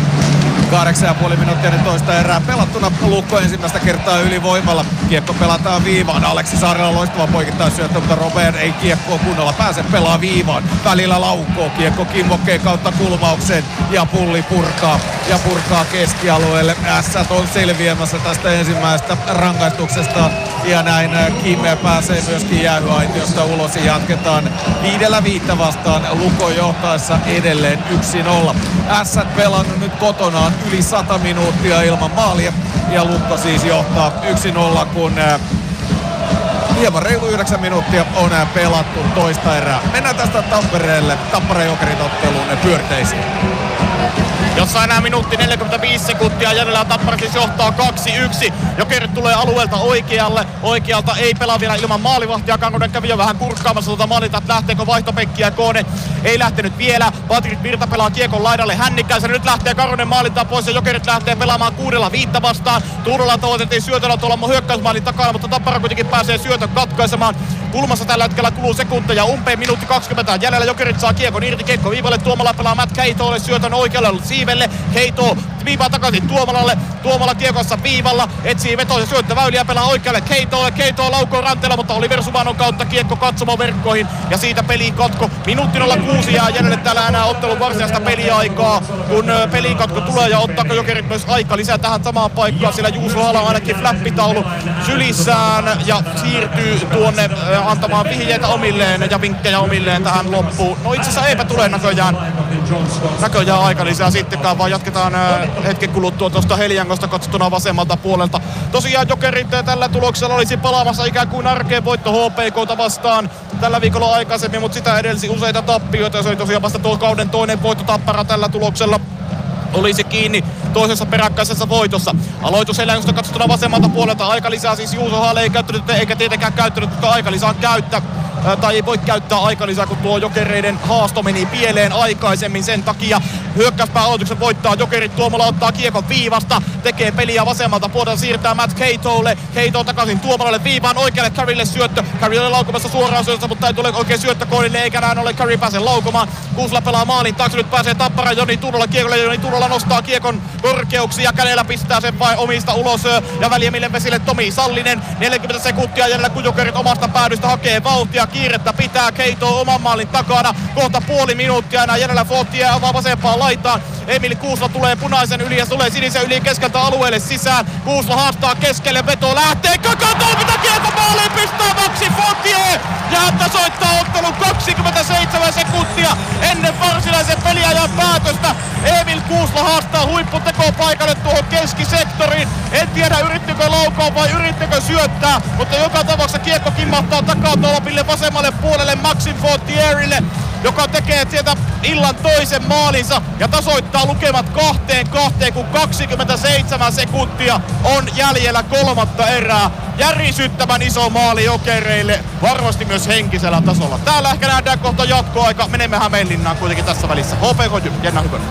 8,5 minuuttia nyt toista erää pelattuna. Lukko ensimmäistä kertaa ylivoimalla. Kiekko pelataan viivaan. Aleksi Saarela loistava poikittaisyöttö, mutta Robert ei kiekkoa kunnolla pääse pelaa viivaan. Välillä laukoo. Kiekko kimmokkeen kautta kulmaukseen ja Pulli purkaa keskialueelle. Ässät on selviämässä tästä ensimmäisestä rangaistuksesta ja näin Kim pääsee myöskin jäähyaitiosta ulos ja jatketaan 5-5 vastaan Lukon johtaessa edelleen 1-0. Ässät pelannut nyt kotonaan yli 100 minuuttia ilman maalia ja Lukko siis johtaa 1-0, kun hieman reilu 9 minuuttia on pelattu toista erää. Mennään tästä Tampereelle, Tappara Jokerit otteluun pyörteisiin. Jossa enää minuutti 45 sekuntia jäljellä, Tappara siis johtaa 2-1. Jokerit tulee alueelta oikealle. Oikealta ei pelaa vielä ilman maalivahtia. Kankonen kävi jo vähän kurkkaamassa tuota maalinta, että lähteekö vaihtopekkiä. Koone ei lähtenyt vielä. Patrik Virta pelaa kiekon laidalle Hännikäisen. Nyt lähtee Karonen maalintaa pois ja Jokerit lähtee pelaamaan 6-5 vastaan. Tuulola tavoitettiin syötöllä tuolla hyökkäysmaalin takana, mutta Tappara kuitenkin pääsee syötön katkaisemaan. Kulmassa tällä hetkellä kuluu sekunteja. Umpeen minuutti 20 jäljellä. Jokerit saa kiekon irti. Kiekko viivalle. Tuomala pelaa Matt Keitolle syötön oikealle Siivelle. Keito viivaa takaisin Tuomalalle. Tuomala kiekossa viivalla. Etsii veto ja syöttöväyliä. Pelaa oikealle Keitolle. Keito laukoo ranteella, mutta Oliver Suvanon kautta kiekko katsomaan verkkoihin. Ja siitä peliin katko. Minuutti 06 jää jäljelle täällä enää ottelun varsinaista peliaikaa. Kun peliin katko tulee ja ottaako Jokerit myös aika lisää tähän samaan paikkaan. Sillä Juuso Hala ainakin flappitaulu sylissään ja siirtyy tuonne antamaan vihjeitä omilleen ja vinkkejä omilleen tähän loppuun. No itse asiassa eipä tule näköjään aika lisää sittenkään, vaan jatketaan hetken kuluttua tuosta Heliangosta katsottuna vasemmalta puolelta. Tosiaan Jokerit tällä tuloksella olisi palaamassa ikään kuin arkeen voitto HPK:ta vastaan tällä viikolla aikaisemmin, mutta sitä edelsi useita tappioita ja se oli tosiaan vasta tuo kauden toinen voitto. Tappara tällä tuloksella olisi kiinni toisessa peräkkäisessä voitossa. Aloitus Heliangosta katsottuna vasemmalta puolelta. Aika lisää siis Juuso Haale ei käyttänyt eikä tietenkään käyttänyt, mutta aika lisää käyttää. Tai ei voi käyttää aikalisää, kun tuo Jokereiden haasto meni pieleen aikaisemmin. Sen takia hyökkäyspää aloituksen voittaa Jokerit. Tuomala ottaa kiekon viivasta, tekee peliä vasemmalta puolelta, siirtää Matt Keitolle. Keito takaisin Tuomalalle viivaan, oikealle Carrylle syöttö. Carry oli laukumassa suoraan syötössä, mutta ei tule oikein syöttö Koodille, eikä näin ole Carry pääse laukumaan. Kuusla pelaa maalin taakse, nyt pääsee Tappara Joni Turulla kiekolle. Joni Turulla nostaa kiekon korkeuksia, kädellä pistää sen vain omista ulos ja väljemmille vesille Tomi Sallinen. 40 sekuntia jäljellä, kun Jokerit omasta päädystä hakee vauhtia. kiirettä pitää Keito oman maalin takana. Kohta puoli minuuttia enää jäljellä. Fortier avaa vasempaan laitaan. Emil Kuusla tulee punaisen yli ja tulee sinisen yli keskeltä alueelle sisään. Kuusla haastaa keskelle, veto lähtee. Kakatoo, mitä kiekko maaliin pistää Maxime Fortier! Ja tasoittaa ottelun 27 sekuntia ennen varsinaisen peliajan päätöstä. Emil Kuusla haastaa huipputekopaikalle tuohon keskisektoriin. En tiedä yrittikö laukaa vai yrittikö syöttää, mutta joka tapauksessa kiekko kimmahtaa takatolpille vasemmalle puolelle Maxime Fortierille, joka tekee sieltä illan toisen maalinsa ja tasoittaa lukemat 2-2, kun 27 sekuntia on jäljellä kolmatta erää. Järisyttävän iso maali Jokereille, varmasti myös henkisellä tasolla. Täällä ehkä nähdään kohta jatkoaika. Menemme Hämeenlinnaan kuitenkin tässä välissä. HPK, Jenna Hyvönen.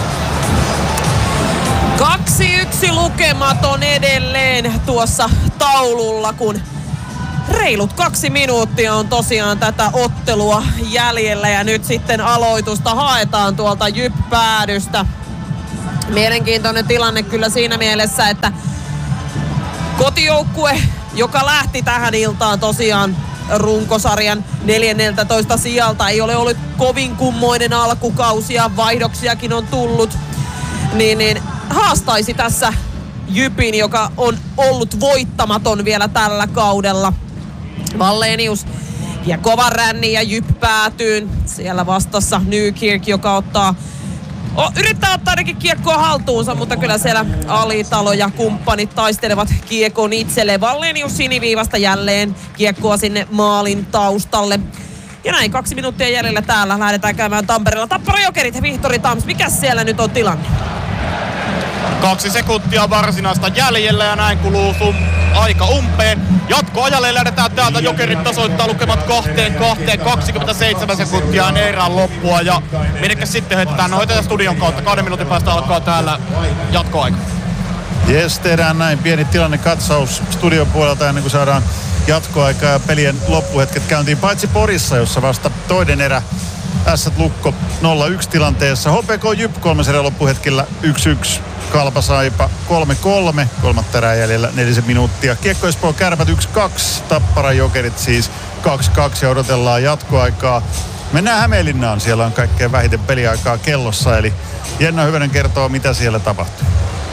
2-1 lukematon edelleen tuossa taululla, kun reilut 2 minuuttia on tosiaan tätä ottelua jäljellä ja nyt sitten aloitusta haetaan tuolta Jyp-päädystä. Mielenkiintoinen tilanne kyllä siinä mielessä, että kotijoukkue, joka lähti tähän iltaan tosiaan runkosarjan 14 sijalta, ei ole ollut kovin kummoinen alkukausi ja vaihdoksiakin on tullut, niin haastaisi tässä Jypin, joka on ollut voittamaton vielä tällä kaudella. Wallenius ja kova ränni ja Jyp päätyyn. Siellä vastassa Nykirk, joka yrittää ottaa ainakin kiekkoa haltuunsa, mutta kyllä siellä Alitalo ja kumppanit taistelevat kiekon itselle. Wallenius siniviivasta jälleen kiekkoa sinne maalin taustalle. Ja näin 2 minuuttia jäljellä täällä. Lähdetään käymään Tampereella. Tappara Jokerit, Vihtori Tams. Mikäs siellä nyt on tilanne? 2 sekuntia varsinaista jäljellä ja näin kuluu aika umpeen. Jatkoajalle lähdetään täältä. Jokerit tasoittaa lukemat 2-2, 27 sekuntia ennen erään loppua. Ja minnekäs sitten heitetään? No heitetään studion kautta. 2 minuutin päästä alkaa täällä jatkoaika. Jes, tehdään näin pieni tilannekatsaus studion puolelta ennen kuin saadaan jatkoaikaa ja pelien loppuhetket käyntiin. Paitsi Porissa, jossa vasta toinen erä Ässät Lukko 0-1 tilanteessa. HPK Jyp 3 erän loppuhetkellä 1-1. Kalpa Saipa 3-3. Kolmatta erää jäljellä 4 minuuttia. Kiekko Espoo Kärpät 1-2. Tappara Jokerit siis 2-2 ja odotellaan jatkoaikaa. Mennään Hämeenlinnaan. Siellä on kaikkein vähiten peliaikaa kellossa. Eli Jenna Hyvönen kertoo, mitä siellä tapahtuu.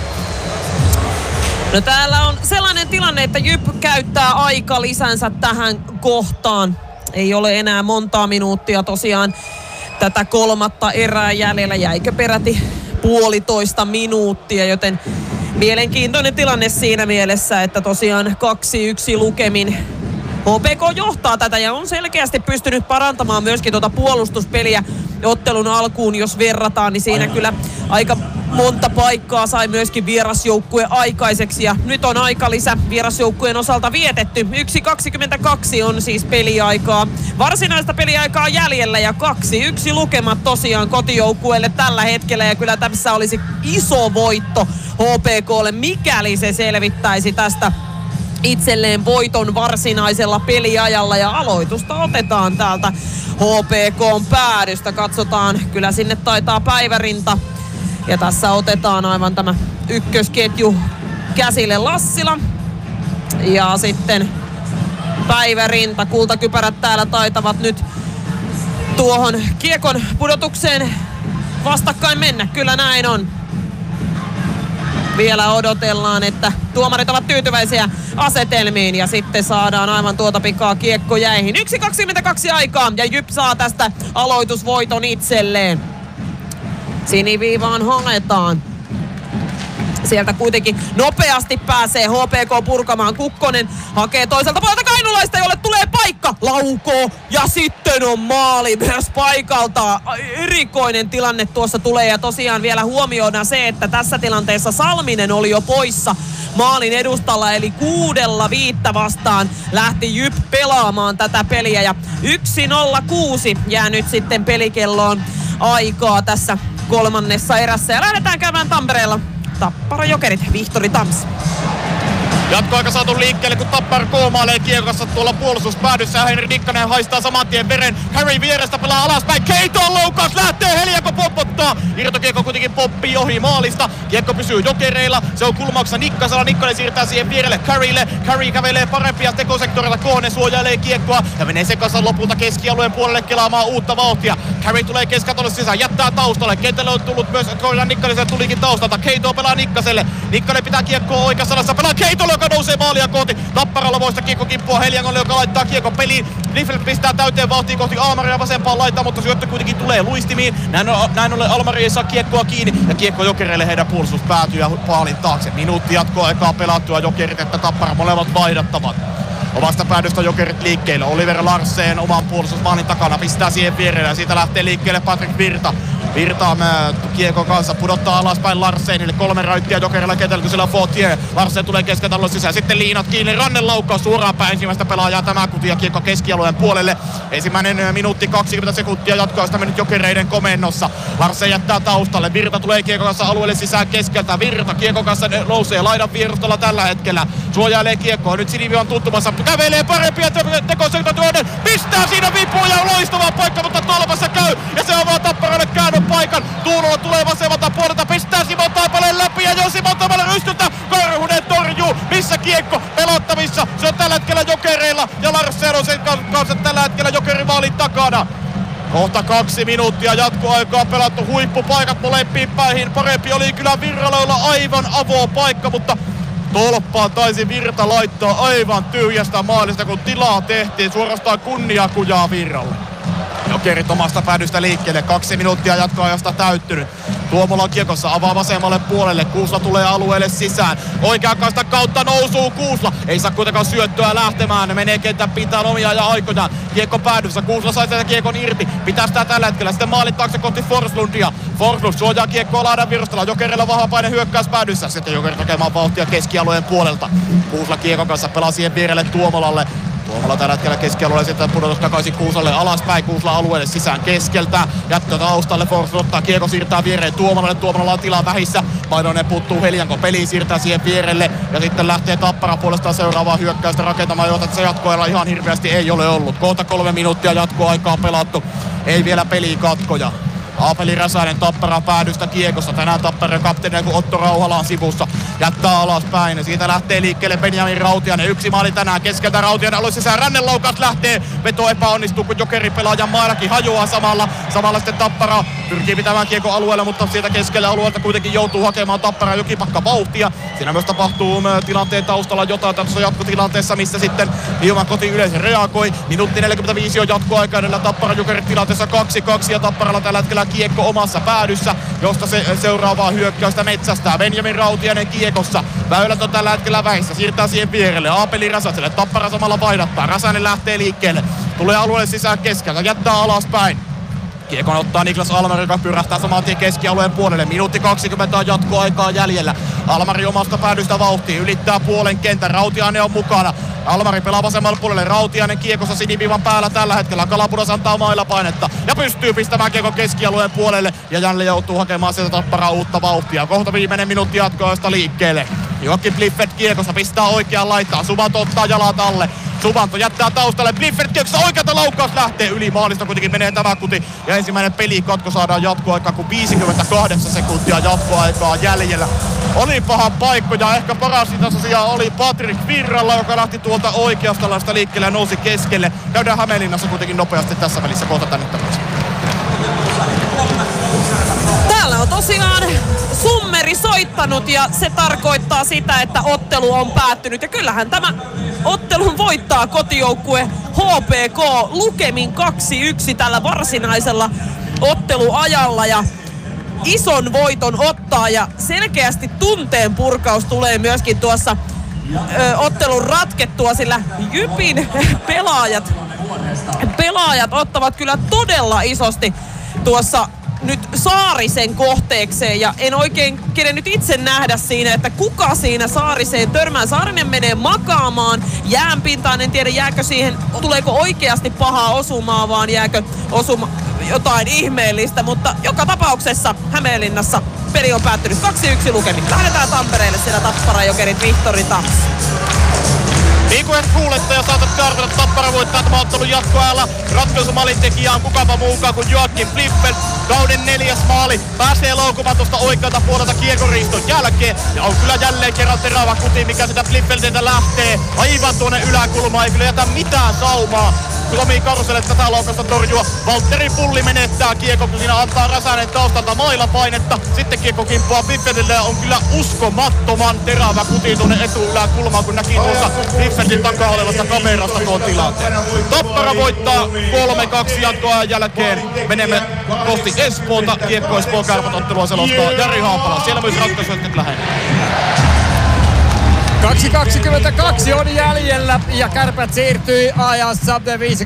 No täällä on sellainen tilanne, että Jyp käyttää aika lisänsä tähän kohtaan. Ei ole enää montaa minuuttia tosiaan tätä kolmatta erää jäljellä. Jäikö peräti 1,5 minuuttia, joten mielenkiintoinen tilanne siinä mielessä, että tosiaan 2-1 lukemin HPK johtaa tätä ja on selkeästi pystynyt parantamaan myöskin tuota puolustuspeliä ottelun alkuun, jos verrataan, niin siinä kyllä aika monta paikkaa sai myöskin vierasjoukkue aikaiseksi ja nyt on aikalisä vierasjoukkueen osalta vietetty. 1.22 on siis peliaikaa. Varsinaista peliaikaa jäljellä ja 2-1 lukemat tosiaan kotijoukkueelle tällä hetkellä ja kyllä tässä olisi iso voitto HPKlle, mikäli se selvittäisi tästä itselleen voiton varsinaisella peliajalla ja aloitusta otetaan täältä HPK:n päädystä. Katsotaan, kyllä sinne taitaa Päivärinta ja tässä otetaan aivan tämä ykkösketju käsille. Lassila ja sitten Päivärinta. Kultakypärät täällä taitavat nyt tuohon kiekon pudotukseen vastakkain mennä. Kyllä näin on. Vielä odotellaan, että tuomarit ovat tyytyväisiä asetelmiin ja sitten saadaan aivan tuota pikaa kiekko jäihin. 1.22 aikaa ja Jyp saa tästä aloitusvoiton itselleen. Siniviivaan haetaan. Sieltä kuitenkin nopeasti pääsee HPK purkamaan. Kukkonen hakee toiselta puolelta Kainulaista, jolle tulee paikka. Laukoo ja sitten on maali myös paikalta. Erikoinen tilanne tuossa tulee ja tosiaan vielä huomioidaan se, että tässä tilanteessa Salminen oli jo poissa maalin edustalla. Eli 6-5 vastaan lähti Jyp pelaamaan tätä peliä ja 1-0-6 jää nyt sitten pelikelloon aikaa tässä kolmannessa erässä. Ja lähdetään käymään Tampereella. Tappara Jokerit, Vihtori Tams. Jatkoaika saatu liikkeelle, kun Tappara koomailee kiekossa tuolla puolustuspäädyssä. Henri Nikkanen haistaa saman tien veren. Harry vierestä pelaa alaspäin. Keitoon loukaus lähtee. Helianko poppottaa. Irtokiekko kuitenkin poppii ohi maalista. Kiekko pysyy Jokereilla. Se on kulmauksessa Nikkasella. Nikkanen siirtää siihen vierelle Carrylle. Carry kävelee parempia tekosektorilla. Kone suojailee kiekkoa ja menee sekassa lopulta keskialueen puolelle kelaamaan uutta vauhtia. Carry tulee keskatolle sisään. Jättää taustalle. Kentälle on tullut myös Korjan Nikkanen. Tulikin taustalta. Keito pelaa Nikkaselle. Nikkanen pitää kiekkoa oikeassa alassa. Pelaa Keitolle, joka nousee maalia kohti. Tapparalla voista kiekko kimppua Heliangolle, joka laittaa kiekko peliin. Liffel pistää täyteen vauhtiin kohti Almaria vasempaan laittaa, mutta syöttö kuitenkin tulee luistimiin. Näin ollen Almari ei saa kiekkoa kiinni ja kiekko Jokereille, heidän puolustus päätyy ja paalin taakse. Minuutti jatkoaikaa pelattua, Jokerit että Tappara molemmat vaihdattavat. Omasta päädystä Jokerit liikkeelle. Oliver Larsen oman puolustusmaalin takana pistää siihen vierelle ja siitä lähtee liikkeelle Patrick Virta. Virta kiekon kanssa pudottaa alaspäin Larsenille. 3 raittia Jokerilla kentällä, kun siellä on Fautier. Larsen tulee keskitaloon sisään. Sitten liinat kiinni. Rannen laukkaus suoraan päin ensimmäistä pelaajaa tämä kutia kiekko keskialueen puolelle. Ensimmäinen minuutti 20 sekuntia jatkoista mennyt Jokereiden komennossa. Larsen jättää taustalle. Virta tulee kiekon kanssa alueelle sisään keskeltä. Virta kiekon kanssa nousee laidan vierustalla tällä hetkellä. Suojailee kiekkoa. Nyt Sinivi on tuntumassa. Kävelee parempia tekosektoria. Pistää siinä vipuun ja loistava paikka, mutta tolpassa käy. Ja se on vaan Tapparalle käännön paikan. Tuulola tulee vasemmalta puolelta. Pistää Simon Taipaleen läpi ja jo Simon Taipaleen rystyltä. Karhunen torjuu. Missä kiekko pelattavissa? Se on tällä hetkellä Jokereilla. Ja Larsen on sen kanssa tällä hetkellä Jokerin maalin takana. Kohta 2 minuuttia jatkoaikaa pelattu, huippupaikat molempiin päihin. Parempi oli kyllä Virralla aivan avopaikka, mutta tolppaan taisi Virta laittaa aivan tyhjästä maalista, kun tilaa tehtiin. Suorastaan kunniakujaa Virralle. Jokerit omasta päädystä liikkeelle. 2 minuuttia jatkoajasta täyttynyt. Tuomola kiekossa avaa vasemmalle puolelle. Kuusla tulee alueelle sisään. Oikeankaista kautta nousuu Kuusla. Ei saa kuitenkaan syöttöä lähtemään. Menee kentän pintaan omia ja aikojaan. Kiekko päädyssä. Kuusla sai sieltä kiekon irti. Pitää sitä tällä hetkellä. Sitten maalin taakse kohti Forslundia. Forslund suojaa kiekkoa laidan virustalla. Jokerilla vahvapaine hyökkäys päädyssä. Sitten Jokerit hakemaan vauhtia keskialueen puolelta. Kuusla kiekon kanssa pelaa siihen vierelle Tuomolalle. Tuomalla tällä hetkellä keskialueelle, sitten pudotus takaisin Kuusalle alaspäin, Kuusla alueelle sisään keskeltä. Jatko taustalle, Forsberg ottaa kiekko, siirtää viereen Tuomalalle, Tuomalla on tilaa vähissä. Mainonen puuttuu Helianko peliin, siirtää siihen vierelle. Ja sitten lähtee Tappara puolestaan seuraavaa hyökkäystä rakentamaan, jota se jatkoilla ihan hirveästi ei ole ollut. Kohta 3 minuuttia jatkoaikaa pelattu, ei vielä pelikatkoja. Aapeli Räsänen Tappara päädystä kiekossa. Tänään Tapparan kapteeni kun Otto Rauhala on sivussa. Jättää alaspäin. Siitä lähtee liikkeelle Benjamin Rautiainen. 1 maali tänään keskeltä. Rautiainen alue sisään. Rannenloukaus lähtee. Veto epäonnistuu, kun Jokeri pelaajan maalakin hajoaa samalla. Samalla sitten Tappara pyrkii pitämään kiekon alueella, mutta sieltä keskellä alueelta kuitenkin joutuu hakemaan Tappara Jokipakka vauhtia. Siinä myös tapahtuu tilanteen taustalla jotain tässä jatkotilanteessa, missä sitten Ilman koti yleensä reagoi. Minuutti 45 on jatkoaika edellä Tappara Jokerit tilanteessa 2-2 ja Tapparalla tällä hetkellä kiekko omassa päädyssä, josta se seuraavaa hyökkäystä metsästää. Benjamin Rautiainen kiekossa. Väylät on tällä hetkellä vähissä. Siirtää siihen vierelle. Aapeli Räsäselle. Tappara samalla vaihdattaa. Räsänen lähtee liikkeelle. Tulee alueelle sisään keskeltä. Jättää alaspäin. Kiekon ottaa Niklas Almari, joka pyrähtää saman tien keskialueen puolelle. Minuutti 20 on jatkoaikaa jäljellä. Almari omasta päädystä vauhtiin. Ylittää puolen kentän. Rautiainen on mukana. Almari pelaa vasemmalle puolelle. Rautiainen kiekossa siniviivan päällä tällä hetkellä. Kalapudas antaa mailla painetta. Ja pystyy pistämään kiekon keskialueen puolelle. Ja jälleen joutuu hakemaan sieltä Tapparaa uutta vauhtia. Kohta viimeinen minuutti jatkoajasta liikkeelle. Joakim Bliffert kiekossa pistää oikeaan laittaa. Suvanto ottaa jalat alle. Suvanto jättää taustalle. Bliffert kiekossa oikealta laukkaus lähtee yli maalista. Kuitenkin menee tämä kuti. Ja ensimmäinen pelikatko saadaan jatkoaikaa, kun 58 sekuntia jatkoaikaa jäljellä. Oli paha paikka ja ehkä paras tosiaan oli Patrick Virralla, joka lähti tuolta oikeasta laista liikkeelle ja nousi keskelle. Käydään Hämeenlinnassa kuitenkin nopeasti tässä välissä kohta tänne takaisin. Täällä on tosiaan summeri soittanut ja se tarkoittaa sitä, että ottelu on päättynyt. Ja kyllähän tämä ottelun voittaa kotijoukkue HPK lukemin 2-1 tällä varsinaisella otteluajalla. Ja ison voiton ottaa ja selkeästi tunteen purkaus tulee myöskin tuossa ottelun ratkettua, sillä Jypin pelaajat ottavat kyllä todella isosti tuossa nyt Saarisen kohteekseen ja en oikein kerennyt itse nähdä siinä, että kuka siinä Saariseen törmää. Saarinen menee makaamaan jäänpintaan, en tiedä jääkö siihen, tuleeko oikeasti pahaa osumaa, vaan jääkö osuma jotain ihmeellistä, mutta joka tapauksessa Hämeenlinnassa peli on päättynyt 2-1 lukemin. Lähdetään Tampereelle, siellä Tappara Jokerit Vihtori Taps. Niin kuin kuulette ja saatatte arvata, Tappara voittaa tämän ottelun jatkoajalla. Ratkaisumaalin tekijä on kukapa muukaan kuin Joakim Bliffert. Kauden 4. maali. Pääsee laukumaan tuosta oikealta puolelta kiekoriiston jälkeen. Ja on kyllä jälleen kerran terävä kuti, mikä sitä Bliffeltiltä lähtee. Aivan tuonne yläkulmaan. Ei kyllä jätä mitään saumaa Tomi Karuselle tätä laukasta torjua. Valtteri Pulli menettää kiekko, kun siinä antaa Räsänen taustalta mailapainetta. Sitten kiekko kimppaa Bliffeltille ja on kyllä uskomattoman terävä kuti tuonne etuyläkulmaan, kun näki tuossa Bliffeltin takaa olevasta kamerasta tuon tilanteen. Tappara voittaa 3-2 jatkoajan jälkeen. Menemme kohti Espoota. Kiekko Espoon Kärpät ottelua selostaa Jari Haapala. Siellä myös ratkaisuja nyt lähellä. 2.22 on jäljellä ja Kärpät siirtyi ajassa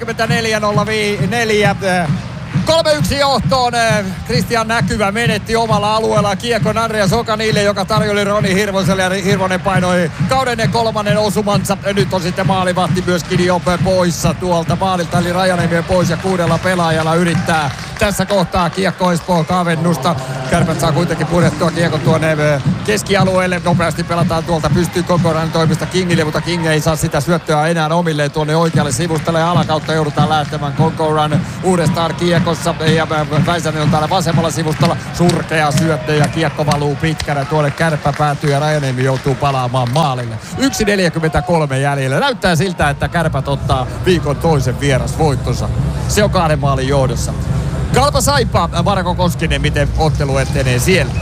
54.04. 3-1 johtoon. Kristian Näkyvä menetti omalla alueellaan kiekon Andreas Okanille, joka tarjoli Roni Hirvoselle, ja Hirvonen painoi kauden 3. osumansa. Nyt on sitten maalivahti myöskin jo poissa tuolta maalilta, eli Rajaniemi pois ja 6 pelaajalla yrittää tässä kohtaa kiekko Espoon kavennusta. Kärpät saa kuitenkin purettua kiekko tuonne keskialueelle. Nopeasti pelataan tuolta, pystyy Kokoran toimesta Kingille, mutta King ei saa sitä syöttöä enää omilleen tuonne oikealle sivustalle. Ja alakautta joudutaan lähtemään Kokoran uudestaan kiekossa. Ja Väisänen on täällä vasemmalla sivustalla. Surkea syöttö ja kiekko valuu pitkänä tuonne, Kärppä päätyy ja Rajaniemi joutuu palaamaan maalille. 1.43 jäljellä. Näyttää siltä, että Kärpät ottaa viikon toisen vierasvoittonsa. Se on 2 maalin johdossa. Kalpa Saipa, Marko Koskinen, miten ottelu etenee siellä?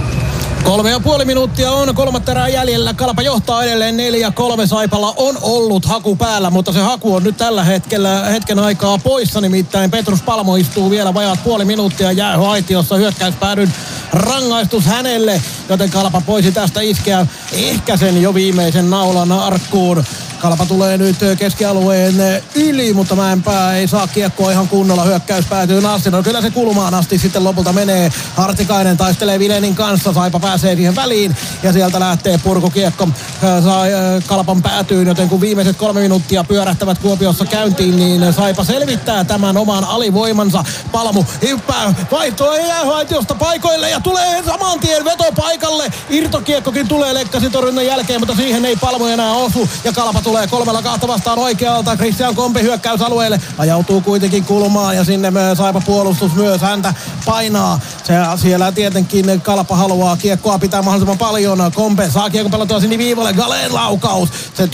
3,5 minuuttia on 3 erää jäljellä. Kalpa johtaa edelleen 4-3. Saipalla on ollut haku päällä, mutta se haku on nyt tällä hetkellä hetken aikaa poissa. Nimittäin Petrus Palmo istuu vielä vajaat puoli minuuttia jäähyaitiossa. Hyökkäyspäädyn rangaistus hänelle, joten Kalpa voisi tästä iskeä ehkä sen jo viimeisen naulan arkkuun. Kalpa tulee nyt keskialueen yli, mutta Mäenpää ei saa kiekkoa ihan kunnolla. Hyökkäys päätyy asti. No kyllä se kulmaan asti sitten lopulta menee. Hartikainen taistelee Vilenin kanssa. Saipa pääsee siihen väliin ja sieltä lähtee purkukiekko Kalpan päätyyn. Joten kun viimeiset 3 minuuttia pyörähtävät Kuopiossa käyntiin, niin Saipa selvittää tämän oman alivoimansa. Palmu hyppää, vaihtoo jäähaitiosta paikoille ja tulee saman tien vetopaikalle. Irtokiekkokin tulee Lekkasin torjunnan jälkeen, mutta siihen ei Palmu enää osu. Ja Kalpa tulee 3-2 vastaan oikealta. Christian Kompe hyökkäysalueelle. Ajautuu kuitenkin kulmaan ja sinne Saipa puolustus myös häntä painaa. Siellä tietenkin Kalpa haluaa kiekkoa pitää mahdollisimman paljon. Kompe saa kiekko pelattua sinne viivalle. Galeen laukaus.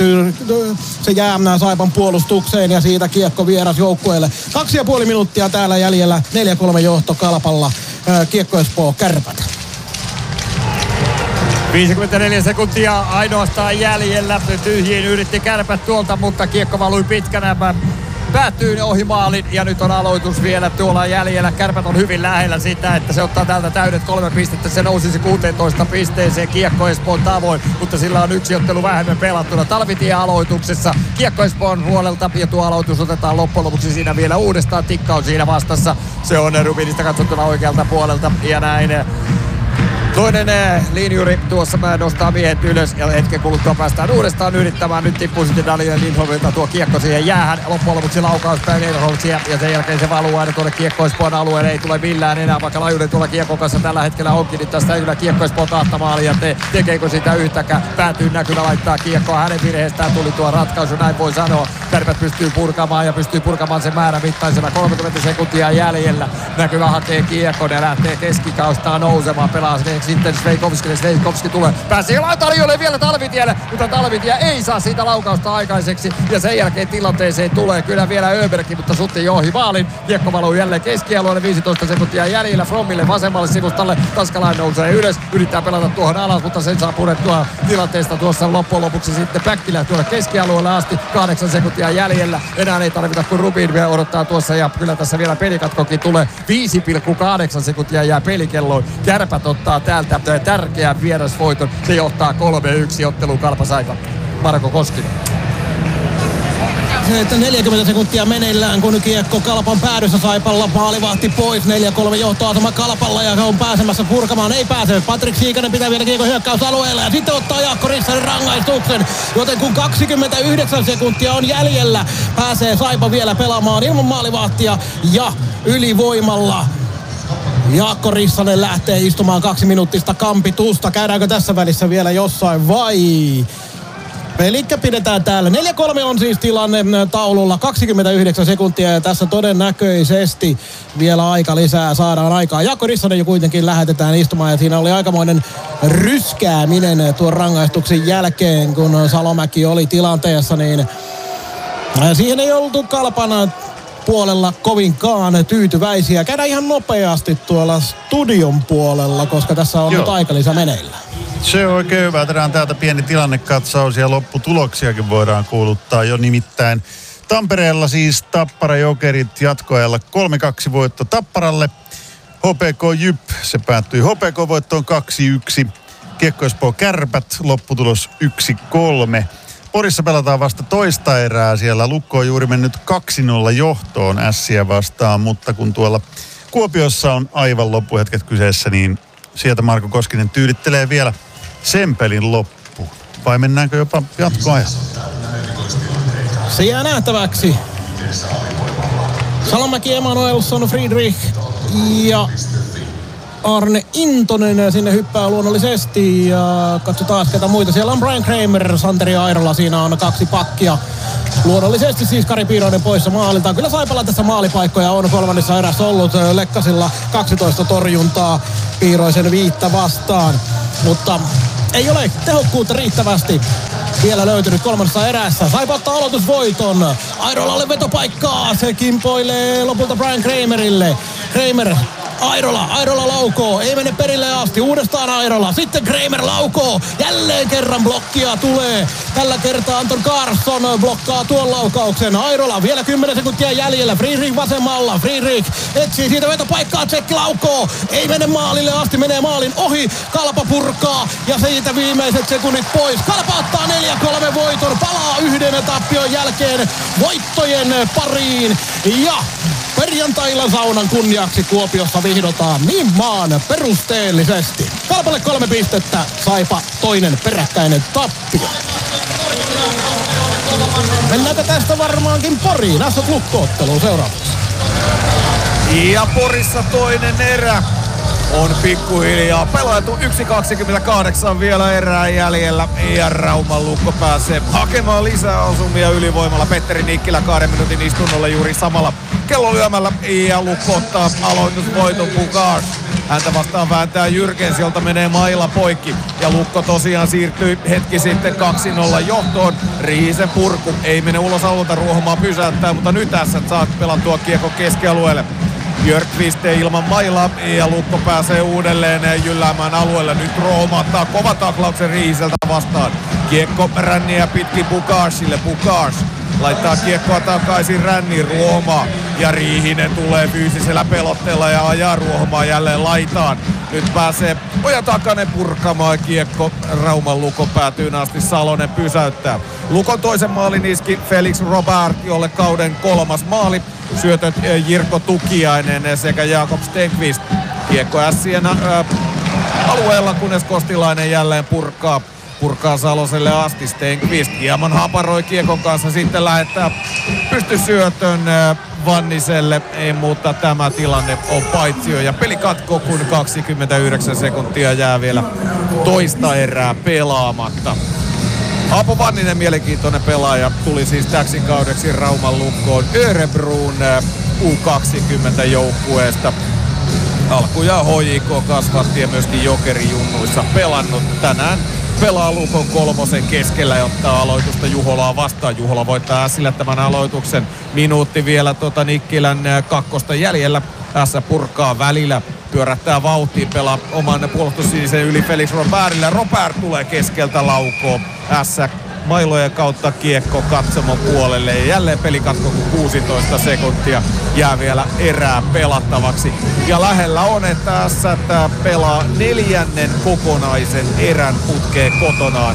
Se jää Saipan puolustukseen ja siitä kiekko vieras joukkueelle. 2,5 minuuttia täällä jäljellä. 4-3 johto Kalpalla. Kiekko Espoo Kärpät. 54 sekuntia ainoastaan jäljellä. Tyhjiin yritti Kärpät tuolta, mutta kiekko valui pitkänä. Päättyy ohi maalin ja nyt on aloitus vielä tuolla jäljellä. Kärpät on hyvin lähellä sitä, että se ottaa täältä täydet 3 pistettä. Se nousisi 16 pisteeseen kiekko Espoon tavoin, mutta sillä on 1 ottelu vähemmän pelattuna. Talvitie aloituksessa kiekko Espoon puolelta ja tuo aloitus otetaan loppujen lopuksi siinä vielä uudestaan. Tikka on siinä vastassa. Se on Rubinista katsottuna oikealta puolelta ja näin. Toinen linjuri tuossa nostaa miehet ylös ja hetken kuluttua päästään uudestaan yrittämään. Nyt tippuu sitten Daniel Lindholmilta tuo kiekko siihen jäähän. Loppujen lopuksi laukaus päin Lindholmia ja sen jälkeen se valuu aina tuonne kiekko Espoon alueelle. Ei tule millään enää, vaikka Lajunen tuolla kiekon kanssa tällä hetkellä onkin. Niin tästä ei kyllä kiekko Espoon tahtamaalia ja tekeekö sitä yhtäkään. Päätyy Näkylä laittaa kiekkoa. Hänen virheestään tuli tuo ratkaisu, näin voi sanoa. Kärpät pystyy purkamaan ja pystyy purkamaan sen määrän mittaisena. 30 sekuntia jäljellä. Näkylä hakee kiekon ja lähtee keskikaustaan nousemaan. Pelaa sitten Sveikovski tulee. Pääsee tarjolle vielä Talvitielle, mutta Talvitie ei saa siitä laukausta aikaiseksi. Ja sen jälkeen tilanteeseen tulee kyllä vielä Öbergkin, mutta Sutti jo ohi maalin. Kiekko valuu jälleen keskialueelle, 15 sekuntia jäljellä Frommille vasemmalle sivustalle. Tanskalainen nousee ylös, yrittää pelata tuohon alas, mutta sen saa purettua tilanteesta tuossa loppujen lopuksi sitten Päkkilä tuolle keskialueelle asti. 8 sekuntia jäljellä. Enää ei tarvita, kun Rubin vielä odottaa tuossa ja kyllä tässä vielä pelikatkokin tulee. 5,8 sekuntia jää pelikelloon. Kärpät ottaa täältä tärkeän vierasvoiton. Se johtaa 3-1 otteluun Kalpa Saipa. Marko Koskinen. 40 sekuntia meneillään, kun kiekko Kalpan päädyssä Saipalla. Maalivahti pois, 4-3 johtoasema Kalpalla ja on pääsemässä purkamaan. Ei pääse. Patrik Siikanen pitää vielä kiekko hyökkäysalueella ja sitten ottaa Jaakko Rissanen rangaistuksen. Joten kun 29 sekuntia on jäljellä, pääsee Saipa vielä pelaamaan ilman maalivahtia ja ylivoimalla. Jaakko Rissanen lähtee istumaan 2 minuuttista kampitusta. Käydäänkö tässä välissä vielä jossain vai? Pelikkä pidetään täällä. 4-3 on siis tilanne taululla. 29 sekuntia ja tässä todennäköisesti vielä aika lisää saadaan aikaa. Jaakko Rissanen jo kuitenkin lähetetään istumaan ja siinä oli aikamoinen ryskääminen tuon rangaistuksen jälkeen, kun Salomäki oli tilanteessa, niin siihen ei oltu Kalpan puolella kovinkaan tyytyväisiä. Käydään ihan nopeasti tuolla studion puolella, koska tässä on nyt aikalisä meneillä. Se on oikein hyvä. Tehdään täältä pieni tilannekatsaus ja lopputuloksiakin voidaan kuuluttaa jo nimittäin. Tampereella siis Tappara Jokerit jatkoajalla 3-2 voitto Tapparalle. HPK Jyp, se päättyi HPK-voittoon 2-1. Kiekko Espoo Kärpät, lopputulos 1-3. Porissa pelataan vasta toista erää. Siellä Lukko on juuri mennyt 2-0 johtoon Ässiä vastaan, mutta kun tuolla Kuopiossa on aivan loppuhetket kyseessä, niin sieltä Marko Koskinen tyydittelee vielä sen pelin loppuun. Vai mennäänkö jopa jatkoajalle? Se jää nähtäväksi. Salomäki, Emanuelsson, Friedrich ja Arne Intonen sinne hyppää luonnollisesti. Ja katsotaan ketä muita. Siellä on Brian Kramer, Santeri Airola. Siinä on 2 pakkia. Luonnollisesti siis Kari Piiroinen poissa maalilta. Kyllä Saipalla tässä maalipaikkoja on kolmannessa erässä ollut. Lekkasilla 12 torjuntaa Piiroisen 5 vastaan. Mutta ei ole tehokkuutta riittävästi vielä löytynyt kolmannessa erässä. Saipa ottaa aloitusvoiton. Airolalle vetopaikkaa. Se kimpoilee lopulta Brian Kramerille. Kramer, Airola laukoo. Ei mene perille asti. Uudestaan Airola. Sitten Kramer laukoo. Jälleen kerran blokkia tulee. Tällä kertaa Anton Carlson blokkaa tuon laukauksen. Airola vielä 10 sekuntia jäljellä. Friedrich vasemmalla. Friedrich etsii siitä vetopaikkaa. Tsekki laukoo. Ei mene maalille asti. Menee maalin ohi. Kalpa purkaa. Ja siitä viimeiset sekunnit pois. Kalpa ottaa 4-3 voiton. Palaa yhden tappion jälkeen voittojen pariin. Ja perjantailla saunan kunniaksi Kuopiossa vihdotaan niin maan perusteellisesti. Kalpalle 3 pistettä, Saipa toinen peräkkäinen tappio. Mennäänkö tästä varmaankin Poriin? Ässät Lukko-otteluun seuraavaksi. Ja Porissa toinen erä on pikkuhiljaa pelattu. 1.28 vielä erää jäljellä. Ja Rauman Lukko pääsee hakemaan lisää osumia ylivoimalla. Petteri Nikkilä 2 minuutin istunnolle juuri samalla kellolyömällä. Ja Lukko ottaa aloitusvoiton Pukas. Häntä vastaan vääntää Jyrkens, jolta menee maila poikki. Ja Lukko tosiaan siirtyi hetki sitten 2-0 johtoon. Riihisen purku ei mene ulos alueelta, Ruohomaa pysäyttää, mutta nyt tässä saa pelattua kiekko keskialueelle. Björkqvist ilman mailaa ja Lukko pääsee uudelleen jylläämään alueelle. Nyt Ruohomaa ottaa kovan taklauksen Riihiseltä vastaan. Kiekko ränniä pitkin Bukashille. Bukash laittaa kiekkoa takaisin ränniin. Ruohomaa ja Riihinen tulee fyysisellä pelotteella ja ajaa Ruohomaa jälleen laitaan. Nyt pääsee Oja Takanen purkamaan kiekko. Rauman Lukon päätyyn asti Salonen pysäyttää. Lukon toisen maalin iski Felix Robert, jolle kauden 3. maali. Syötöt Jirko Tukiainen sekä Jakob Stenqvist. Kiekko Ässien alueella, kunnes Kostilainen jälleen purkaa Saloselle asti. Stenqvist hieman haparoi kiekon kanssa, sitten lähettää pystysyötön Vanniselle. Ei, mutta tämä tilanne on paitsio ja peli katkoo, kun 29 sekuntia jää vielä toista erää pelaamatta. Aapo Vanninen, mielenkiintoinen pelaaja, tuli siis täksi kaudeksi Rauman Lukkoon Örebroon U20-joukkueesta. Alkujaan HJK kasvatti ja myöskin Jokeri-junnuissa pelannut. Tänään pelaa Lukon 3 keskellä ja ottaa aloitusta Juholaa vastaan. Juhola voittaa Ässille tämän aloituksen. Minuutti vielä Nikkilän 2 jäljellä. Ässä purkaa välillä. Pyörähtää vauhtiin, pelaa oman puolustussinisen yli Felix Robertille. Robert tulee keskeltä laukoon. Ässä mailojen kautta kiekko katsomon puolelle. Ja jälleen pelikatko, kun 16 sekuntia jää vielä erää pelattavaksi. Ja lähellä on, että Ässät pelaa 4. kokonaisen erän putkeen kotonaan.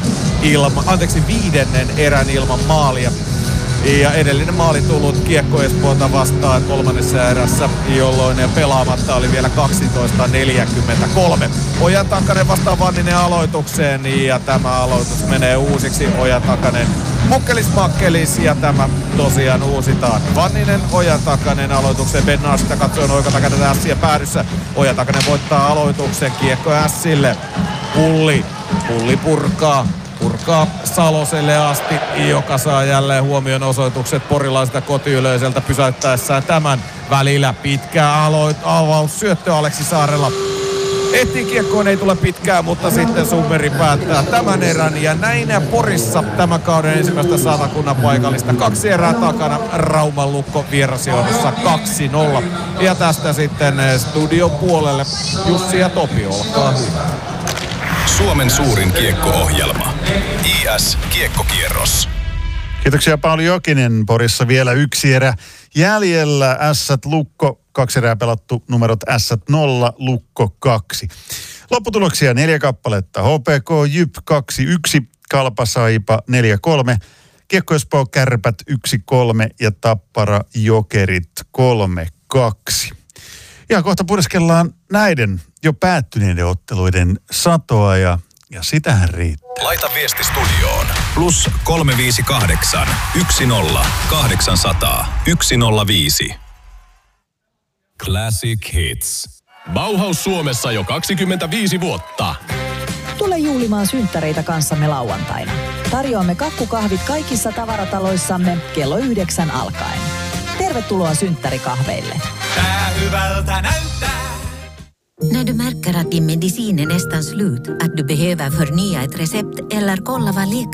5. erän ilman maalia. Ja edellinen maali tullut Kiekko Espoota vastaan 3. erässä, jolloin pelaamatta oli vielä 12.43. Oja Takanen vastaan Vanninen aloitukseen ja tämä aloitus menee uusiksi. Oja Takanen mukkelis ja tämä tosiaan uusitaan. Vanninen, Oja Takanen aloitukseen. Bennaa sitä katsoen Oika Takanen Ässien päädyssä. Oja Takanen voittaa aloituksen, kiekko Ässille. Pulli purkaa Mika Saloselle asti, joka saa jälleen huomion osoitukset porilaiselta kotiyleisöltä pysäyttäessään tämän välillä. Pitkä avaus syöttö Aleksi Saarella. Ehtii kiekkoon, ei tule pitkään, mutta sitten Summeri päättää tämän erän. Ja näin Porissa tämän kauden ensimmäistä Satakunnan paikallista. 2 erää takana, Rauman Lukko vierasjohdossa 2-0. Ja tästä sitten studion puolelle Jussi ja Topi, olkaa hyvä. Suomen suurin kiekko-ohjelma. IS Kiekkokierros. Kiitoksia Pauli Jokinen. Porissa vielä 1 erä jäljellä. Ässät Lukko, 2 erää pelattu, numerot Ässät 0, Lukko 2. Lopputuloksia 4 kappaletta. HPK Jyp 2-1, Kalpa Saipa 4-3, Kiekko Espoo Kärpät 1-3 ja Tappara Jokerit 3-2. Ja kohta pureskellaan näiden jo päättyneiden otteluiden satoa ja sitähän riittää. Laita viesti studioon. Plus 358 10 800 105. Classic Hits. Bauhaus Suomessa jo 25 vuotta. Tule juhlimaan synttäreitä kanssamme lauantaina. Tarjoamme kakkukahvit kaikissa tavarataloissamme kello 9 alkaen. Tervetuloa synttärikahveille. Tää hyvältä näyttää. När du märker att din medicin är nästan slut, att du behöver förnya ett recept eller kolla vad